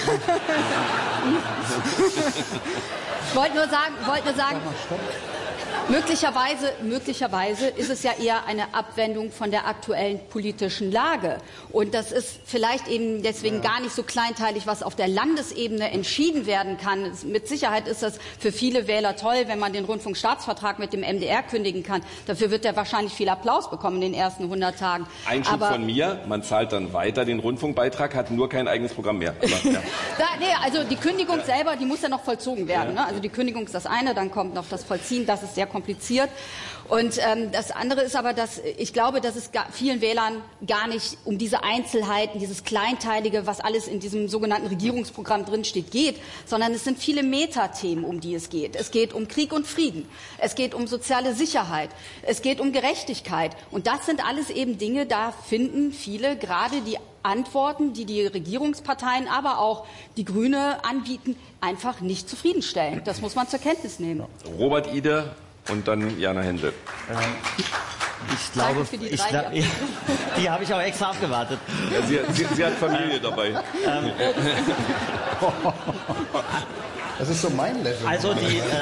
Ich wollte nur sagen... Wollte nur sagen Möglicherweise, möglicherweise ist es ja eher eine Abwendung von der aktuellen politischen Lage. Und das ist vielleicht eben deswegen ja. gar nicht so kleinteilig, was auf der Landesebene entschieden werden kann. Mit Sicherheit ist das für viele Wähler toll, wenn man den Rundfunkstaatsvertrag mit dem M D R kündigen kann. Dafür wird er wahrscheinlich viel Applaus bekommen in den ersten hundert Tagen. Ein Schub von mir, man zahlt dann weiter den Rundfunkbeitrag, hat nur kein eigenes Programm mehr. Aber, ja. da, nee, also die Kündigung ja. selber, die muss ja noch vollzogen werden. Ja. Ne? Also die Kündigung ist das eine, dann kommt noch das Vollziehen, das ist alles sehr kompliziert. Und ähm, das andere ist aber, dass ich glaube, dass es gar, vielen Wählern gar nicht um diese Einzelheiten, dieses Kleinteilige, was alles in diesem sogenannten Regierungsprogramm drinsteht, geht, sondern es sind viele Metathemen, um die es geht. Es geht um Krieg und Frieden, es geht um soziale Sicherheit, es geht um Gerechtigkeit. Und das sind alles eben Dinge, da finden viele gerade die Antworten, die die Regierungsparteien, aber auch die Grüne anbieten, einfach nicht zufriedenstellend. Das muss man zur Kenntnis nehmen. Robert Ide und dann Jana Hensel. Ähm, ich glaube, für die, ich glaub, ja, die habe ich auch extra abgewartet. Ja, sie, sie, sie hat Familie dabei. Ähm, Das ist so mein Level. also die... Äh,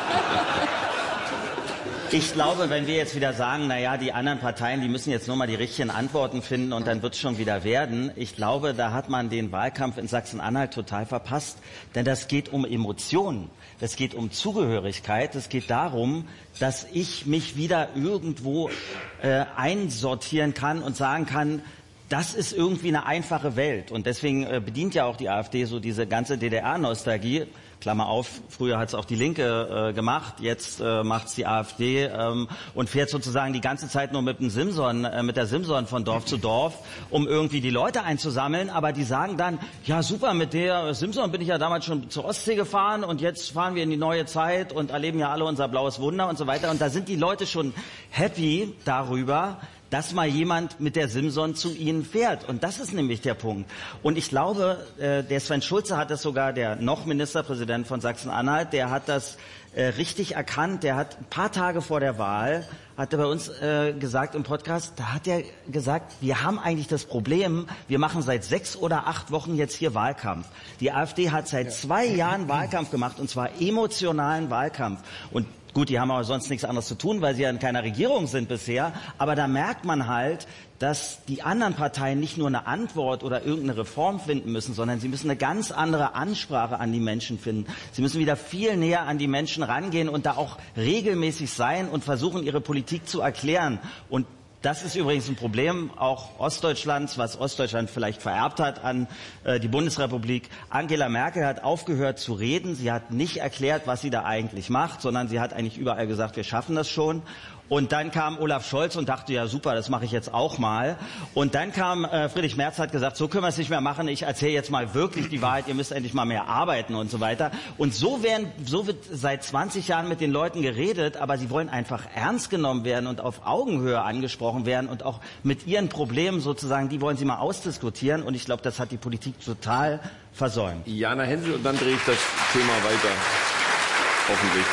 Ich glaube, wenn wir jetzt wieder sagen, naja, die anderen Parteien, die müssen jetzt nur mal die richtigen Antworten finden und dann wird es schon wieder werden. Ich glaube, da hat man den Wahlkampf in Sachsen-Anhalt total verpasst. Denn das geht um Emotionen, das geht um Zugehörigkeit, es geht darum, dass ich mich wieder irgendwo äh, einsortieren kann und sagen kann, das ist irgendwie eine einfache Welt. Und deswegen äh, bedient ja auch die AfD so diese ganze D D R-Nostalgie. Klammer auf, früher hat es auch die Linke äh, gemacht, jetzt äh, macht es die AfD ähm, und fährt sozusagen die ganze Zeit nur mit dem Simson, äh, mit der Simson von Dorf zu Dorf, um irgendwie die Leute einzusammeln. Aber die sagen dann, ja super, mit der Simson bin ich ja damals schon zur Ostsee gefahren und jetzt fahren wir in die neue Zeit und erleben ja alle unser blaues Wunder und so weiter. Und da sind die Leute schon happy darüber, dass mal jemand mit der Simson zu ihnen fährt. Und das ist nämlich der Punkt. Und ich glaube, äh, der Sven Schulze hat das sogar, der noch Ministerpräsident von Sachsen-Anhalt, der hat das äh, richtig erkannt. Der hat ein paar Tage vor der Wahl, hat er bei uns äh, gesagt im Podcast, da hat er gesagt, wir haben eigentlich das Problem, wir machen seit sechs oder acht Wochen jetzt hier Wahlkampf. Die AfD hat seit zwei Jahren Wahlkampf gemacht, und zwar emotionalen Wahlkampf. Und gut, die haben aber sonst nichts anderes zu tun, weil sie ja in keiner Regierung sind bisher. Aber da merkt man halt, dass die anderen Parteien nicht nur eine Antwort oder irgendeine Reform finden müssen, sondern sie müssen eine ganz andere Ansprache an die Menschen finden. Sie müssen wieder viel näher an die Menschen rangehen und da auch regelmäßig sein und versuchen, ihre Politik zu erklären. Und das ist übrigens ein Problem auch Ostdeutschlands, was Ostdeutschland vielleicht vererbt hat an äh, die Bundesrepublik. Angela Merkel hat aufgehört zu reden. Sie hat nicht erklärt, was sie da eigentlich macht, sondern sie hat eigentlich überall gesagt, wir schaffen das schon. Und dann kam Olaf Scholz und dachte, ja super, das mache ich jetzt auch mal. Und dann kam äh, Friedrich Merz, hat gesagt, so können wir es nicht mehr machen, ich erzähle jetzt mal wirklich die Wahrheit, ihr müsst endlich mal mehr arbeiten und so weiter. Und so, werden, so wird seit zwanzig Jahren mit den Leuten geredet, aber sie wollen einfach ernst genommen werden und auf Augenhöhe angesprochen werden und auch mit ihren Problemen sozusagen, die wollen sie mal ausdiskutieren. Und ich glaube, das hat die Politik total versäumt. Jana Hensel, und dann drehe ich das Thema weiter, hoffentlich.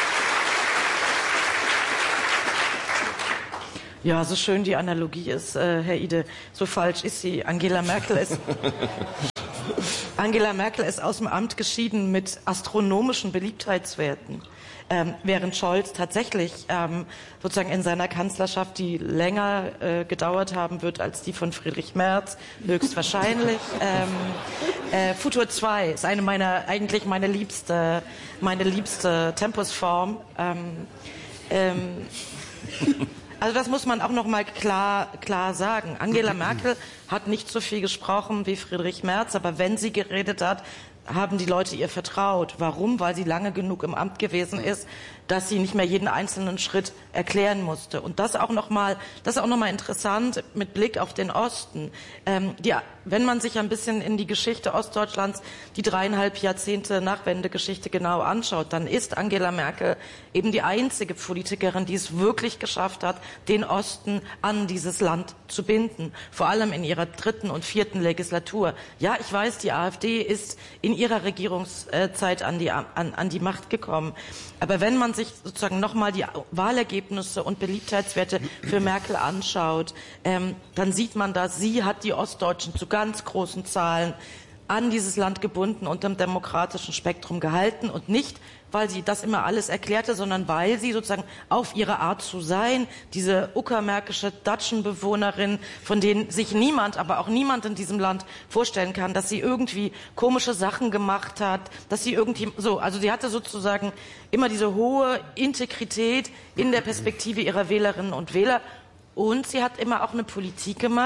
Ja, so schön die Analogie ist, äh, Herr Ide, so falsch ist sie. Angela Merkel ist, Angela Merkel ist aus dem Amt geschieden mit astronomischen Beliebtheitswerten, ähm, während Scholz tatsächlich ähm, sozusagen in seiner Kanzlerschaft, die länger äh, gedauert haben wird als die von Friedrich Merz, höchstwahrscheinlich. ähm, äh, Futur zwei ist eine meiner, eigentlich meine liebste, meine liebste Tempusform. Ähm, ähm, Also das muss man auch noch mal klar, klar sagen. Angela Merkel hat nicht so viel gesprochen wie Friedrich Merz, aber wenn sie geredet hat, haben die Leute ihr vertraut. Warum? Weil sie lange genug im Amt gewesen ist, dass sie nicht mehr jeden einzelnen Schritt erklären musste. Und das auch noch mal, das ist auch noch mal interessant mit Blick auf den Osten. Ähm, die, wenn man sich ein bisschen in die Geschichte Ostdeutschlands, die dreieinhalb Jahrzehnte Nachwendegeschichte genau anschaut, dann ist Angela Merkel eben die einzige Politikerin, die es wirklich geschafft hat, den Osten an dieses Land zu binden. Vor allem in ihrer dritten und vierten Legislatur. Ja, ich weiß, die AfD ist in ihrer Regierungszeit an die, an, an die Macht gekommen. Aber wenn man sich sozusagen nochmal die Wahlergebnisse und Beliebtheitswerte für Merkel anschaut, ähm, dann sieht man, dass sie hat die Ostdeutschen zu ganz großen Zahlen an dieses Land gebunden und im demokratischen Spektrum gehalten und nicht, weil sie das immer alles erklärte, sondern weil sie sozusagen auf ihre Art zu sein, diese uckermärkische Datschenbewohnerin, von denen sich niemand, aber auch niemand in diesem Land vorstellen kann, dass sie irgendwie komische Sachen gemacht hat, dass sie irgendwie so, also sie hatte sozusagen immer diese hohe Integrität in der Perspektive ihrer Wählerinnen und Wähler. Und sie hat immer auch eine Politik gemacht,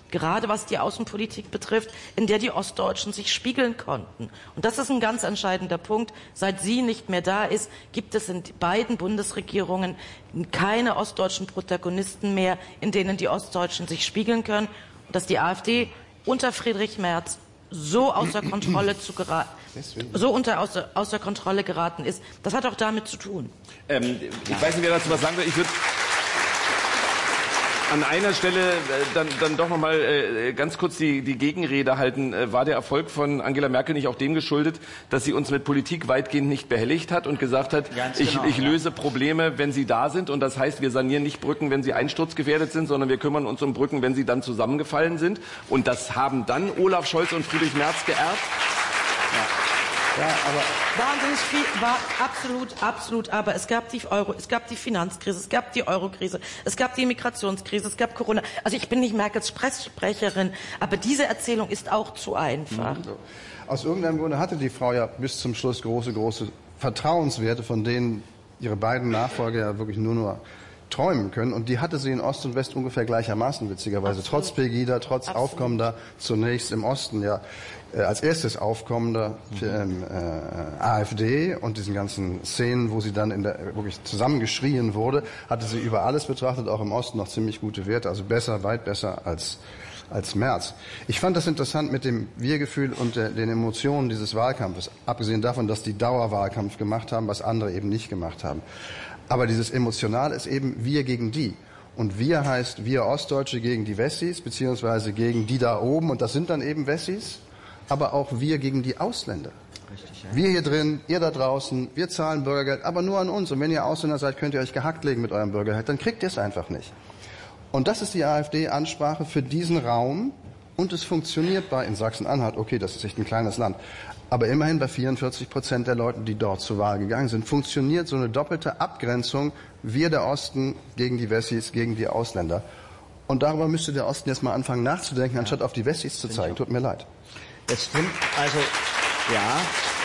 gerade was die Außenpolitik betrifft, in der die Ostdeutschen sich spiegeln konnten. Und das ist ein ganz entscheidender Punkt. Seit sie nicht mehr da ist, gibt es in beiden Bundesregierungen keine ostdeutschen Protagonisten mehr, in denen die Ostdeutschen sich spiegeln können. Und dass die AfD unter Friedrich Merz so außer Kontrolle zu geraten, so unter außer, außer Kontrolle geraten ist, das hat auch damit zu tun. Ähm, ich weiß nicht, wer dazu was sagen will. Ich würde an einer Stelle äh, dann, dann doch noch mal äh, ganz kurz die, die Gegenrede halten. Äh, war der Erfolg von Angela Merkel nicht auch dem geschuldet, dass sie uns mit Politik weitgehend nicht behelligt hat und gesagt hat, ich, genau, ich löse ja. Probleme, wenn sie da sind, und das heißt, wir sanieren nicht Brücken, wenn sie einsturzgefährdet sind, sondern wir kümmern uns um Brücken, wenn sie dann zusammengefallen sind, und das haben dann Olaf Scholz und Friedrich Merz geerbt. Ja. Ja, aber wahnsinnig viel, war absolut, absolut, aber es gab die Euro, es gab die Finanzkrise, es gab die Eurokrise, es gab die Migrationskrise, es gab Corona. Also ich bin nicht Merkels Presssprecherin, aber diese Erzählung ist auch zu einfach. Mhm. Aus irgendeinem Grunde hatte die Frau ja bis zum Schluss große, große Vertrauenswerte, von denen ihre beiden Nachfolger ja wirklich nur nur träumen können. Und die hatte sie in Ost und West ungefähr gleichermaßen, witzigerweise. Absolut. Trotz Pegida, trotz Absolut. Aufkommender, zunächst im Osten ja äh, als erstes aufkommender für, ähm, äh, AfD und diesen ganzen Szenen, wo sie dann in der, wirklich zusammengeschrien wurde, hatte sie über alles betrachtet, auch im Osten noch ziemlich gute Werte, also besser, weit besser als als Merz. Ich fand das interessant mit dem Wir-Gefühl und der, den Emotionen dieses Wahlkampfes, abgesehen davon, dass die Dauerwahlkampf gemacht haben, was andere eben nicht gemacht haben. Aber dieses Emotional ist eben wir gegen die. Und wir heißt wir Ostdeutsche gegen die Wessis, beziehungsweise gegen die da oben, und das sind dann eben Wessis, aber auch wir gegen die Ausländer. Richtig, ja. Wir hier drin, ihr da draußen, wir zahlen Bürgergeld, aber nur an uns. Und wenn ihr Ausländer seid, könnt ihr euch gehackt legen mit eurem Bürgergeld, dann kriegt ihr es einfach nicht. Und das ist die AfD-Ansprache für diesen Raum, und es funktioniert bei in Sachsen-Anhalt, okay, das ist echt ein kleines Land, aber immerhin bei vierundvierzig Prozent der Leute, die dort zur Wahl gegangen sind, funktioniert so eine doppelte Abgrenzung, wir der Osten gegen die Wessis, gegen die Ausländer. Und darüber müsste der Osten jetzt mal anfangen nachzudenken, anstatt auf die Wessis zu zeigen. Tut mir leid. Das stimmt, also, ja.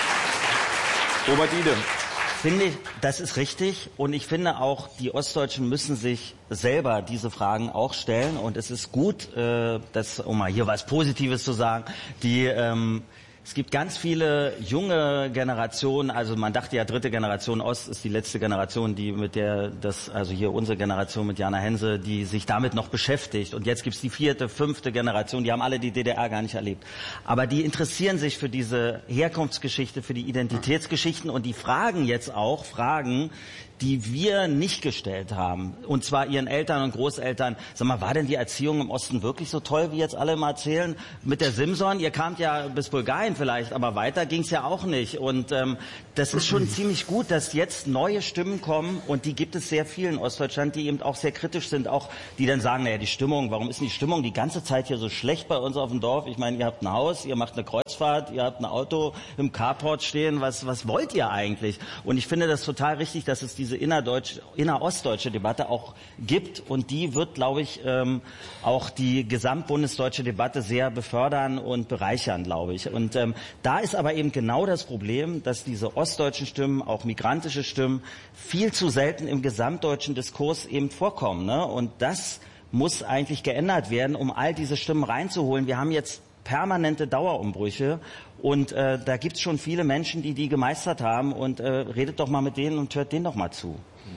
Robert Ide. Finde ich, das ist richtig, und ich finde auch, die Ostdeutschen müssen sich selber diese Fragen auch stellen, und es ist gut, äh, das, um mal hier was Positives zu sagen, die ähm, es gibt ganz viele junge Generationen, also man dachte ja, dritte Generation Ost ist die letzte Generation, die mit der, das, also hier unsere Generation mit Jana Hense, die sich damit noch beschäftigt. Und jetzt gibt's die vierte, fünfte Generation, die haben alle die D D R gar nicht erlebt. Aber die interessieren sich für diese Herkunftsgeschichte, für die Identitätsgeschichten, und die fragen jetzt auch Fragen, die wir nicht gestellt haben. Und zwar ihren Eltern und Großeltern. Sag mal, war denn die Erziehung im Osten wirklich so toll, wie jetzt alle mal erzählen? Mit der Simson, ihr kamt ja bis Bulgarien vielleicht, aber weiter ging's ja auch nicht. Und ähm, das ist schon ziemlich gut, dass jetzt neue Stimmen kommen, und die gibt es sehr viel in Ostdeutschland, die eben auch sehr kritisch sind, auch die dann sagen, naja, die Stimmung, warum ist denn die Stimmung die ganze Zeit hier so schlecht bei uns auf dem Dorf? Ich meine, ihr habt ein Haus, ihr macht eine Kreuzfahrt, ihr habt ein Auto im Carport stehen, was, was wollt ihr eigentlich? Und ich finde das total richtig, dass es diese innerdeutsch, innerostdeutsche Debatte auch gibt, und die wird, glaube ich, ähm, auch die gesamtbundesdeutsche Debatte sehr befördern und bereichern, glaube ich. Und ähm, da ist aber eben genau das Problem, dass diese ostdeutschen Stimmen, auch migrantische Stimmen, viel zu selten im gesamtdeutschen Diskurs eben vorkommen, ne? Und das muss eigentlich geändert werden, um all diese Stimmen reinzuholen. Wir haben jetzt permanente Dauerumbrüche, und äh, da gibt's schon viele Menschen, die die gemeistert haben, und äh, redet doch mal mit denen und hört denen doch mal zu.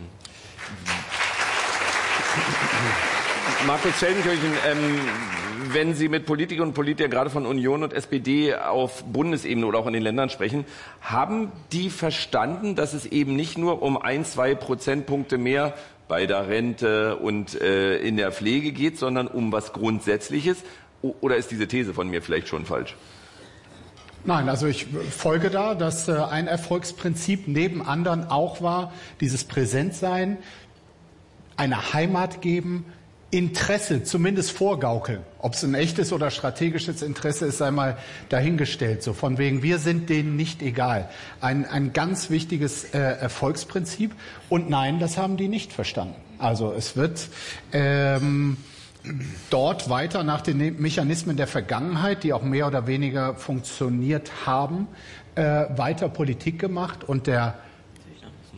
Markus Feldenkirchen, ähm, wenn Sie mit Politikern und Politikern gerade von Union und S P D auf Bundesebene oder auch in den Ländern sprechen, haben die verstanden, dass es eben nicht nur um ein, zwei Prozentpunkte mehr bei der Rente und äh, in der Pflege geht, sondern um was Grundsätzliches? Oder ist diese These von mir vielleicht schon falsch? Nein, also ich folge da, dass äh, ein Erfolgsprinzip neben anderen auch war, dieses Präsentsein, eine Heimat geben, Interesse zumindest vorgaukeln. Ob es ein echtes oder strategisches Interesse ist, sei mal dahingestellt. So von wegen, wir sind denen nicht egal. Ein, ein ganz wichtiges äh, Erfolgsprinzip. Und nein, das haben die nicht verstanden. Also es wird ähm, dort weiter nach den Mechanismen der Vergangenheit, die auch mehr oder weniger funktioniert haben, äh, weiter Politik gemacht, und der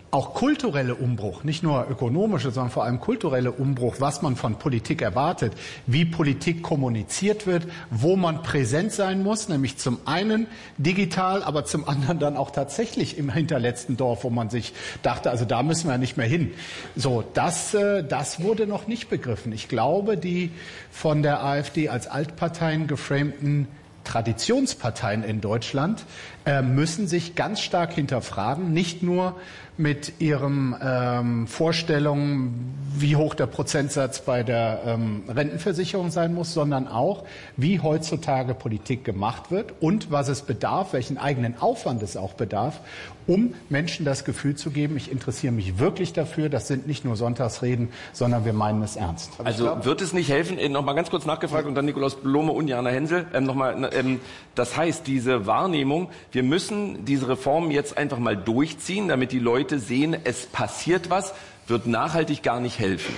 auch kulturelle Umbruch, nicht nur ökonomische, sondern vor allem kulturelle Umbruch, was man von Politik erwartet, wie Politik kommuniziert wird, wo man präsent sein muss, nämlich zum einen digital, aber zum anderen dann auch tatsächlich im hinterletzten Dorf, wo man sich dachte, also da müssen wir nicht mehr hin. So, das, das wurde noch nicht begriffen. Ich glaube, die von der AfD als Altparteien geframten Traditionsparteien in Deutschland äh, müssen sich ganz stark hinterfragen, nicht nur mit ihren ähm, Vorstellungen, wie hoch der Prozentsatz bei der ähm, Rentenversicherung sein muss, sondern auch, wie heutzutage Politik gemacht wird und was es bedarf, welchen eigenen Aufwand es auch bedarf, um Menschen das Gefühl zu geben, ich interessiere mich wirklich dafür, das sind nicht nur Sonntagsreden, sondern wir meinen es ernst. Also glaub, wird es nicht helfen, noch mal ganz kurz nachgefragt und dann Nikolaus Blome und Jana Hensel, ähm, noch mal, ähm, das heißt, diese Wahrnehmung, wir müssen diese Reformen jetzt einfach mal durchziehen, damit die Leute sehen, es passiert was, wird nachhaltig gar nicht helfen.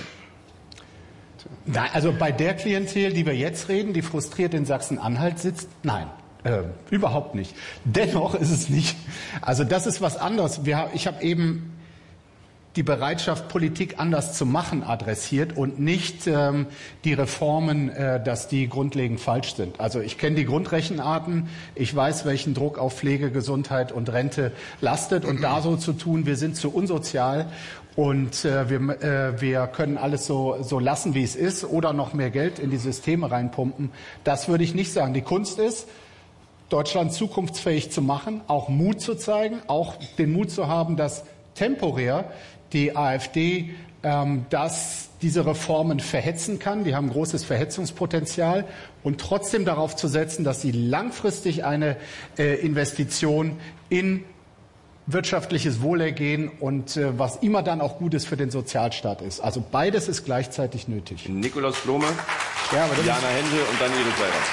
Nein, also bei der Klientel, die wir jetzt reden, die frustriert in Sachsen-Anhalt sitzt, nein. Äh, überhaupt nicht. Dennoch ist es nicht. Also das ist was anderes. Wir, ich habe eben die Bereitschaft, Politik anders zu machen, adressiert und nicht ähm, die Reformen, äh, dass die grundlegend falsch sind. Also ich kenne die Grundrechenarten, ich weiß, welchen Druck auf Pflege, Gesundheit und Rente lastet und da so zu tun, wir sind zu unsozial und äh, wir, äh, wir können alles so, so lassen, wie es ist oder noch mehr Geld in die Systeme reinpumpen, das würde ich nicht sagen. Die Kunst ist, Deutschland zukunftsfähig zu machen, auch Mut zu zeigen, auch den Mut zu haben, dass temporär die AfD ähm, dass diese Reformen verhetzen kann. Die haben großes Verhetzungspotenzial und trotzdem darauf zu setzen, dass sie langfristig eine äh, Investition in wirtschaftliches Wohlergehen und äh, was immer dann auch Gutes für den Sozialstaat ist. Also beides ist gleichzeitig nötig. Nikolaus Blome, ja, aber Jana Hensel und dann Edith Seibert.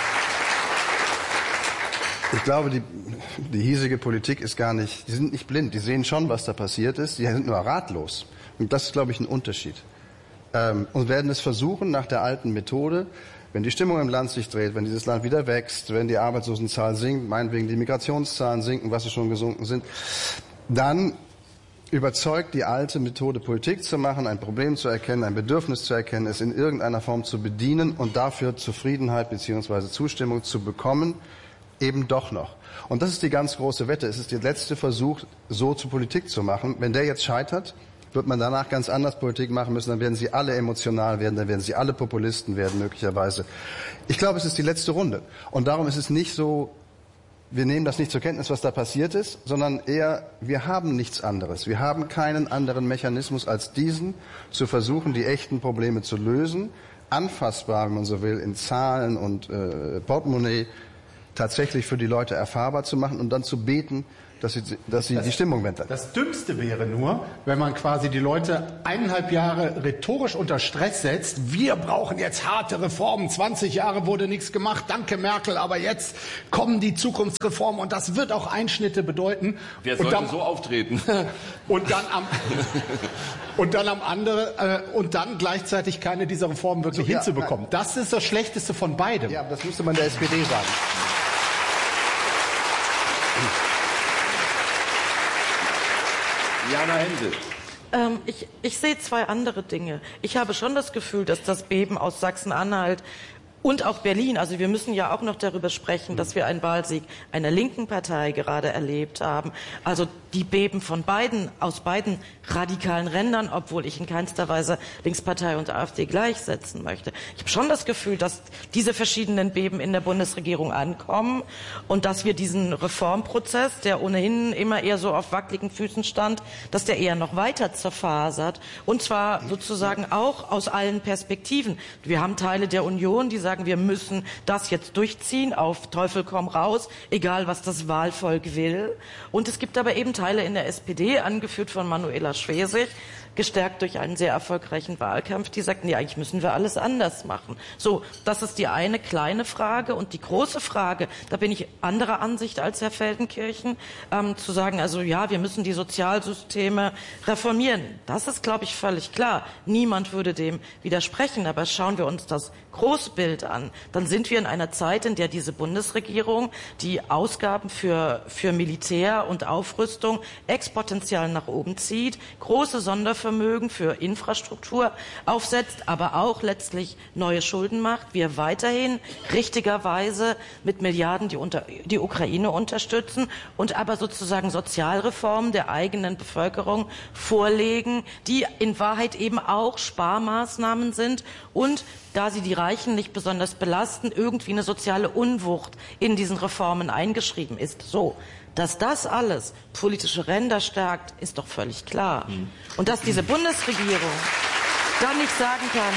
Ich glaube, die, die hiesige Politik ist gar nicht, die sind nicht blind, die sehen schon, was da passiert ist, die sind nur ratlos. Und das ist, glaube ich, ein Unterschied. Ähm, und werden es versuchen, nach der alten Methode, wenn die Stimmung im Land sich dreht, wenn dieses Land wieder wächst, wenn die Arbeitslosenzahl sinkt, meinetwegen die Migrationszahlen sinken, was sie schon gesunken sind, dann überzeugt die alte Methode, Politik zu machen, ein Problem zu erkennen, ein Bedürfnis zu erkennen, es in irgendeiner Form zu bedienen und dafür Zufriedenheit bzw. Zustimmung zu bekommen, eben doch noch. Und das ist die ganz große Wette. Es ist der letzte Versuch, so zu Politik zu machen. Wenn der jetzt scheitert, wird man danach ganz anders Politik machen müssen. Dann werden sie alle emotional werden, dann werden sie alle Populisten werden, möglicherweise. Ich glaube, es ist die letzte Runde. Und darum ist es nicht so, wir nehmen das nicht zur Kenntnis, was da passiert ist, sondern eher, wir haben nichts anderes. Wir haben keinen anderen Mechanismus als diesen, zu versuchen, die echten Probleme zu lösen, anfassbar, wenn man so will, in Zahlen und äh, Portemonnaie, tatsächlich für die Leute erfahrbar zu machen und dann zu beten, dass sie, dass sie das, die Stimmung wenden. Das Dümmste wäre nur, wenn man quasi die Leute eineinhalb Jahre rhetorisch unter Stress setzt. Wir brauchen jetzt harte Reformen. zwanzig Jahre wurde nichts gemacht. Danke Merkel. Aber jetzt kommen die Zukunftsreformen und das wird auch Einschnitte bedeuten. Wer sollte und dann, so auftreten? Und dann am, und dann am andere, äh, und dann gleichzeitig keine dieser Reformen wirklich so, ja, hinzubekommen. Nein. Das ist das Schlechteste von beidem. Ja, aber das müsste man der S P D sagen. Jana Hensel. Ähm, ich, ich sehe zwei andere Dinge. Ich habe schon das Gefühl, dass das Beben aus Sachsen-Anhalt und auch Berlin, also wir müssen ja auch noch darüber sprechen, dass wir einen Wahlsieg einer linken Partei gerade erlebt haben. Also die Beben von beiden, aus beiden radikalen Rändern, obwohl ich in keinster Weise Linkspartei und AfD gleichsetzen möchte. Ich habe schon das Gefühl, dass diese verschiedenen Beben in der Bundesregierung ankommen und dass wir diesen Reformprozess, der ohnehin immer eher so auf wackeligen Füßen stand, dass der eher noch weiter zerfasert. Und zwar sozusagen auch aus allen Perspektiven. Wir haben Teile der Union, die sagen, wir müssen das jetzt durchziehen, auf Teufel komm raus, egal was das Wahlvolk will. Und es gibt aber eben Teile in der S P D, angeführt von Manuela Schwesig, gestärkt durch einen sehr erfolgreichen Wahlkampf, die sagten, ja, eigentlich müssen wir alles anders machen. So, das ist die eine kleine Frage. Und die große Frage, da bin ich anderer Ansicht als Herr Feldenkirchen, ähm, zu sagen, also ja, wir müssen die Sozialsysteme reformieren. Das ist, glaube ich, völlig klar. Niemand würde dem widersprechen. Aber schauen wir uns das Großbild an, dann sind wir in einer Zeit, in der diese Bundesregierung die Ausgaben für, für Militär und Aufrüstung exponentiell nach oben zieht, große Sondervermögen für Infrastruktur aufsetzt, aber auch letztlich neue Schulden macht. Wir weiterhin richtigerweise mit Milliarden die, unter, die Ukraine unterstützen und aber sozusagen Sozialreformen der eigenen Bevölkerung vorlegen, die in Wahrheit eben auch Sparmaßnahmen sind und da sie die Reichen nicht besonders belasten, irgendwie eine soziale Unwucht in diesen Reformen eingeschrieben ist. So, dass das alles politische Ränder stärkt, ist doch völlig klar. Mhm. Und dass diese Bundesregierung dann nicht sagen kann,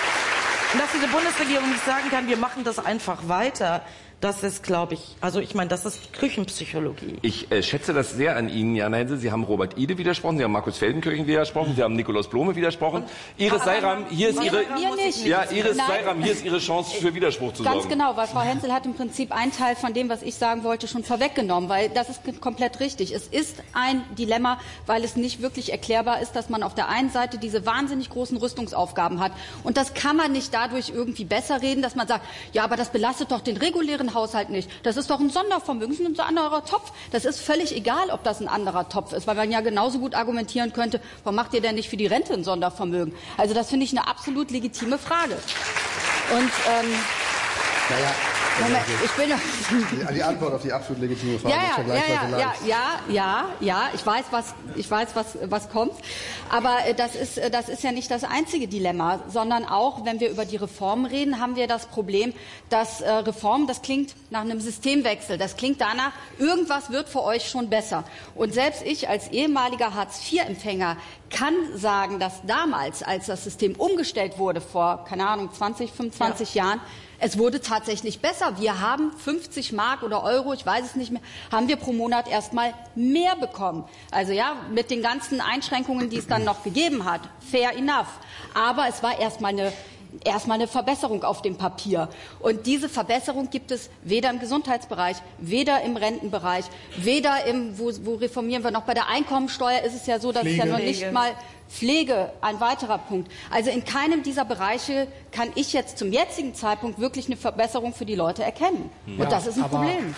und dass diese Bundesregierung nicht sagen kann, wir machen das einfach weiter, das ist, glaube ich, also ich meine, das ist Küchenpsychologie. Ich äh, schätze das sehr an Ihnen, Jana Hensel. Sie haben Robert Ide widersprochen, Sie haben Markus Feldenkirchen widersprochen, Sie haben Nikolaus Blome widersprochen. Iris Seyram, hier ist Ihre, ja, Iris Seyram, hier ist Ihre Chance für Widerspruch zu sorgen. Ganz genau, weil Frau Hensel hat im Prinzip einen Teil von dem, was ich sagen wollte, schon vorweggenommen, weil das ist komplett richtig. Es ist ein Dilemma, weil es nicht wirklich erklärbar ist, dass man auf der einen Seite diese wahnsinnig großen Rüstungsaufgaben hat. Und das kann man nicht dadurch irgendwie besser reden, dass man sagt, ja, aber das belastet doch den regulären Haushalt nicht. Das ist doch ein Sondervermögen, das ist ein anderer Topf. Das ist völlig egal, ob das ein anderer Topf ist, weil man ja genauso gut argumentieren könnte, warum macht ihr denn nicht für die Rente ein Sondervermögen? Also das finde ich eine absolut legitime Frage. Und ähm, naja, Moment, ich bin die, die Antwort auf die absolut legitime Frage. Ja, ja, ja, ja, ja, ja, ja, ich weiß, was, ich weiß, was, was kommt. Aber das ist, das ist ja nicht das einzige Dilemma, sondern auch, wenn wir über die Reformen reden, haben wir das Problem, dass äh, Reform, das klingt nach einem Systemwechsel. Das klingt danach, irgendwas wird für euch schon besser. Und selbst ich als ehemaliger Hartz vier Empfänger kann sagen, dass damals, als das System umgestellt wurde, vor, keine Ahnung, zwanzig, fünfundzwanzig ja. Jahren, es wurde tatsächlich besser. Wir haben fünfzig Mark oder Euro, ich weiß es nicht mehr, haben wir pro Monat erstmal mehr bekommen. Also ja, mit den ganzen Einschränkungen, die es dann noch gegeben hat. Fair enough. Aber es war erstmal eine erstmal eine Verbesserung auf dem Papier. Und diese Verbesserung gibt es weder im Gesundheitsbereich, weder im Rentenbereich, weder im, wo, wo reformieren wir noch? Bei der Einkommensteuer ist es ja so, dass Pflege. es ja noch nicht mal Pflege, ein weiterer Punkt. Also in keinem dieser Bereiche kann ich jetzt zum jetzigen Zeitpunkt wirklich eine Verbesserung für die Leute erkennen. Ja, und das ist ein aber, Problem.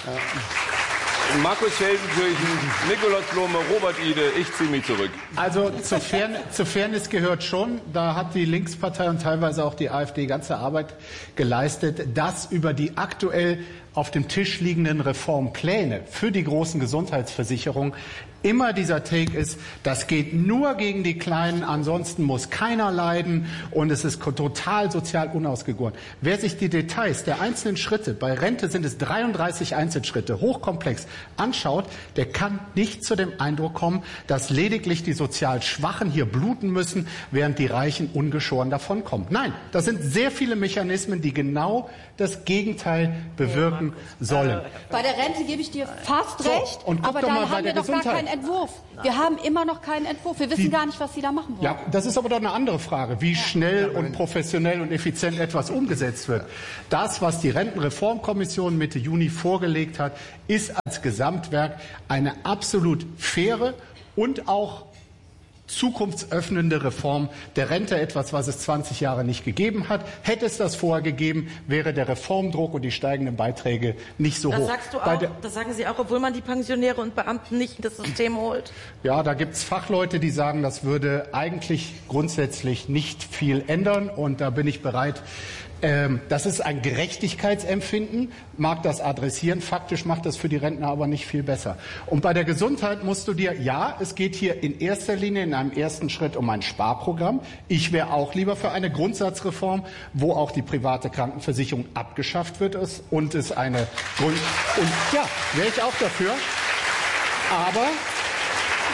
Äh, Markus Feldenkirchen, Nikolaus Blome, Robert Ide, ich ziehe mich zurück. Also zur, Fairn zur Fairness gehört schon, da hat die Linkspartei und teilweise auch die AfD ganze Arbeit geleistet, dass über die aktuell auf dem Tisch liegenden Reformpläne für die großen Gesundheitsversicherungen immer dieser Take ist, das geht nur gegen die Kleinen, ansonsten muss keiner leiden und es ist total sozial unausgegoren. Wer sich die Details der einzelnen Schritte, bei Rente sind es dreiunddreißig Einzelschritte, hochkomplex, anschaut, der kann nicht zu dem Eindruck kommen, dass lediglich die sozial Schwachen hier bluten müssen, während die Reichen ungeschoren davonkommen. Nein, das sind sehr viele Mechanismen, die genau das Gegenteil bewirken sollen. Bei der Rente gebe ich dir fast so, recht, und aber dann haben wir doch Gesundheit. gar keinen Entwurf. Wir haben immer noch keinen Entwurf. Wir wissen die, gar nicht, was Sie da machen wollen. Ja, das ist aber doch eine andere Frage, wie schnell und professionell und effizient etwas umgesetzt wird. Das, was die Rentenreformkommission Mitte Juni vorgelegt hat, ist als Gesamtwerk eine absolut faire und auch zukunftsöffnende Reform der Rente, etwas, was es zwanzig Jahre nicht gegeben hat. Hätte es das vorher gegeben, wäre der Reformdruck und die steigenden Beiträge nicht so das hoch. Sagst du auch, das sagen Sie auch, obwohl man die Pensionäre und Beamten nicht in das System holt? Ja, da gibt es Fachleute, die sagen, das würde eigentlich grundsätzlich nicht viel ändern. Und da bin ich bereit, das ist ein Gerechtigkeitsempfinden, mag das adressieren. Faktisch macht das für die Rentner aber nicht viel besser. Und bei der Gesundheit musst du dir, ja, es geht hier in erster Linie in einem ersten Schritt um ein Sparprogramm. Ich wäre auch lieber für eine Grundsatzreform, wo auch die private Krankenversicherung abgeschafft wird und es eine Grund und ja, wäre ich auch dafür. Aber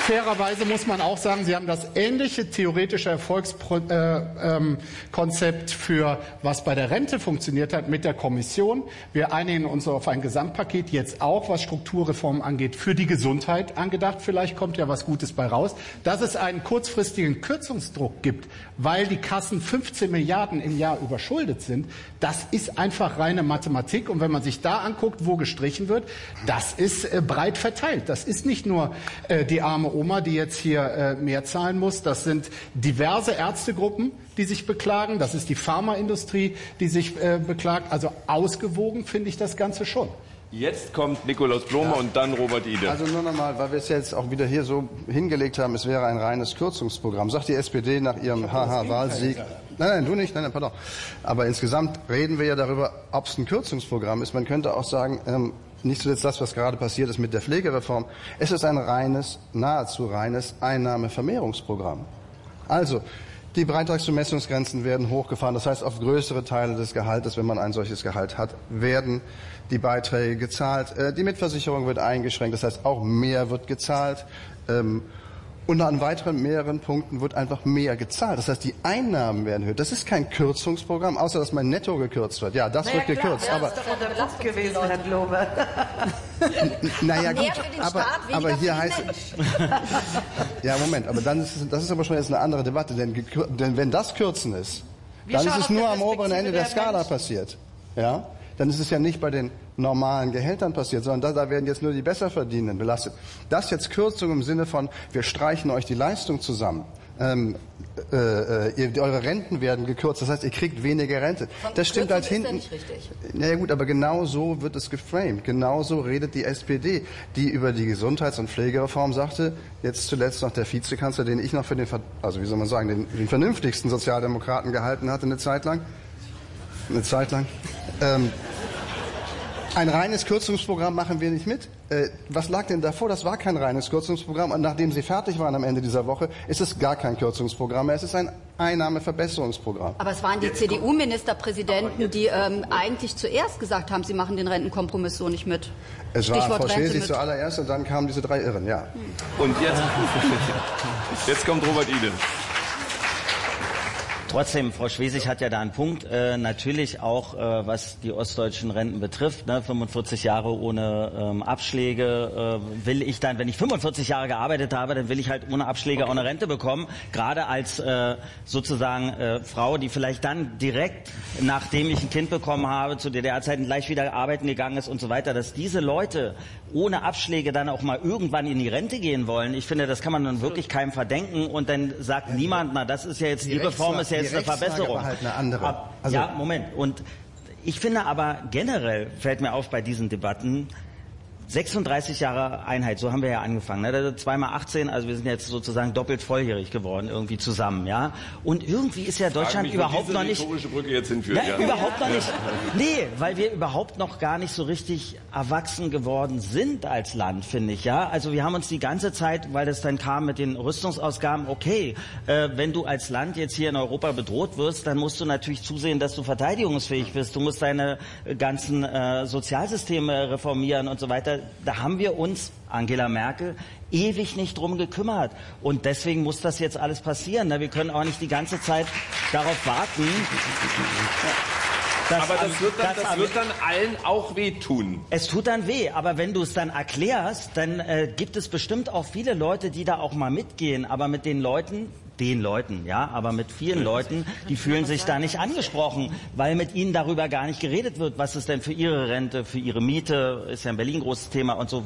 fairerweise muss man auch sagen, Sie haben das ähnliche theoretische Erfolgskonzept äh, ähm, Konzept für was bei der Rente funktioniert hat mit der Kommission. Wir einigen uns auf ein Gesamtpaket, jetzt auch was Strukturreformen angeht, für die Gesundheit angedacht. Vielleicht kommt ja was Gutes bei raus. Dass es einen kurzfristigen Kürzungsdruck gibt, weil die Kassen fünfzehn Milliarden im Jahr überschuldet sind, das ist einfach reine Mathematik. Und wenn man sich da anguckt, wo gestrichen wird, das ist äh, breit verteilt. Das ist nicht nur äh, die arme Oma, die jetzt hier äh, mehr zahlen muss. Das sind diverse Ärztegruppen, die sich beklagen. Das ist die Pharmaindustrie, die sich äh, beklagt. Also ausgewogen finde ich das Ganze schon. Jetzt kommt Nikolaus Blome ja. und dann Robert Ide. Also nur nochmal, weil wir es jetzt auch wieder hier so hingelegt haben, es wäre ein reines Kürzungsprogramm. Sagt die S P D nach ihrem Haha-Wahlsieg. Nein, nein, du nicht, nein, nein, pardon. Aber insgesamt reden wir ja darüber, ob es ein Kürzungsprogramm ist. Man könnte auch sagen, ähm, nicht zuletzt das, was gerade passiert ist mit der Pflegereform. Es ist ein reines, nahezu reines Einnahmevermehrungsprogramm. Also, die Beitragsbemessungsgrenzen werden hochgefahren. Das heißt, auf größere Teile des Gehaltes, wenn man ein solches Gehalt hat, werden die Beiträge gezahlt. Die Mitversicherung wird eingeschränkt. Das heißt, auch mehr wird gezahlt. Und an weiteren mehreren Punkten wird einfach mehr gezahlt. Das heißt, die Einnahmen werden höher. Das ist kein Kürzungsprogramm, außer dass mein Netto gekürzt wird. Ja, das naja, wird gekürzt. Klar, aber das ist doch der Punkt gewesen, Herr Blome. Naja, gut, aber, Staat, aber hier heißt ja, Moment, aber dann ist es, das ist aber schon jetzt eine andere Debatte, denn, denn wenn das Kürzen ist, dann ist es nur am oberen Ende der Skala passiert. Ja? Dann ist es ja nicht bei den normalen Gehältern passiert, sondern da, da werden jetzt nur die Besserverdienenden belastet. Das jetzt Kürzung im Sinne von, wir streichen euch die Leistung zusammen. Ähm, äh, äh, ihr, eure Renten werden gekürzt, das heißt, ihr kriegt weniger Rente. Von das stimmt halt hinten. Ist ja nicht richtig. Naja gut, aber genau so wird es geframed. Genau so redet die S P D, die über die Gesundheits- und Pflegereform sagte, jetzt zuletzt noch der Vizekanzler, den ich noch für den, also wie soll man sagen, den, den vernünftigsten Sozialdemokraten gehalten hatte eine Zeit lang. Eine Zeit lang. Ähm, Ein reines Kürzungsprogramm machen wir nicht mit. Äh, was lag denn davor? Das war kein reines Kürzungsprogramm. Und nachdem Sie fertig waren am Ende dieser Woche, ist es gar kein Kürzungsprogramm mehr. Es ist ein Einnahmeverbesserungsprogramm. Aber es waren die C D U-Ministerpräsidenten, die ähm, eigentlich zuerst gesagt haben, sie machen den Rentenkompromiss so nicht mit. Es war Stichwort Frau Schwesig Rente mit. zuallererst und dann kamen diese drei Irren, ja. Und jetzt, jetzt kommt Robert Ide. Trotzdem, Frau Schwesig hat ja da einen Punkt. Äh, natürlich auch, äh, was die ostdeutschen Renten betrifft. Ne, fünfundvierzig Jahre ohne ähm, Abschläge äh, will ich dann, wenn ich fünfundvierzig Jahre gearbeitet habe, dann will ich halt ohne Abschläge okay. auch eine Rente bekommen. Gerade als äh, sozusagen äh, Frau, die vielleicht dann direkt, nachdem ich ein Kind bekommen habe, zu D D R-Zeiten gleich wieder arbeiten gegangen ist und so weiter, dass diese Leute ohne Abschläge dann auch mal irgendwann in die Rente gehen wollen. Ich finde, das kann man dann wirklich keinem verdenken. Und dann sagt ja, niemand, na, das ist ja jetzt, die, die Reform ist ja jetzt eine Verbesserung. War halt eine andere. Also ja, Moment. Und ich finde aber generell, fällt mir auf bei diesen Debatten, sechsunddreißig Jahre Einheit, so haben wir ja angefangen. Ne? Zweimal achtzehn, also wir sind jetzt sozusagen doppelt volljährig geworden, irgendwie zusammen, ja. Und irgendwie ist ja Deutschland mich, überhaupt noch nicht. Brücke jetzt hinführt, ja, ja. Überhaupt noch nicht. Nee, weil wir überhaupt noch gar nicht so richtig erwachsen geworden sind als Land, finde ich, ja. Also wir haben uns die ganze Zeit, weil das dann kam mit den Rüstungsausgaben, okay, äh, wenn du als Land jetzt hier in Europa bedroht wirst, dann musst du natürlich zusehen, dass du verteidigungsfähig bist. Du musst deine ganzen äh, Sozialsysteme reformieren und so weiter. Da haben wir uns, Angela Merkel, ewig nicht drum gekümmert. Und deswegen muss das jetzt alles passieren. Wir können auch nicht die ganze Zeit darauf warten. Aber das, wird dann, das wird dann allen auch wehtun. Es tut dann weh, aber wenn du es dann erklärst, dann äh, gibt es bestimmt auch viele Leute, die da auch mal mitgehen. Aber mit den Leuten, den Leuten, ja, aber mit vielen Leuten, die fühlen sich da nicht angesprochen, weil mit ihnen darüber gar nicht geredet wird, was ist denn für ihre Rente, für ihre Miete, ist ja in Berlin ein großes Thema und so,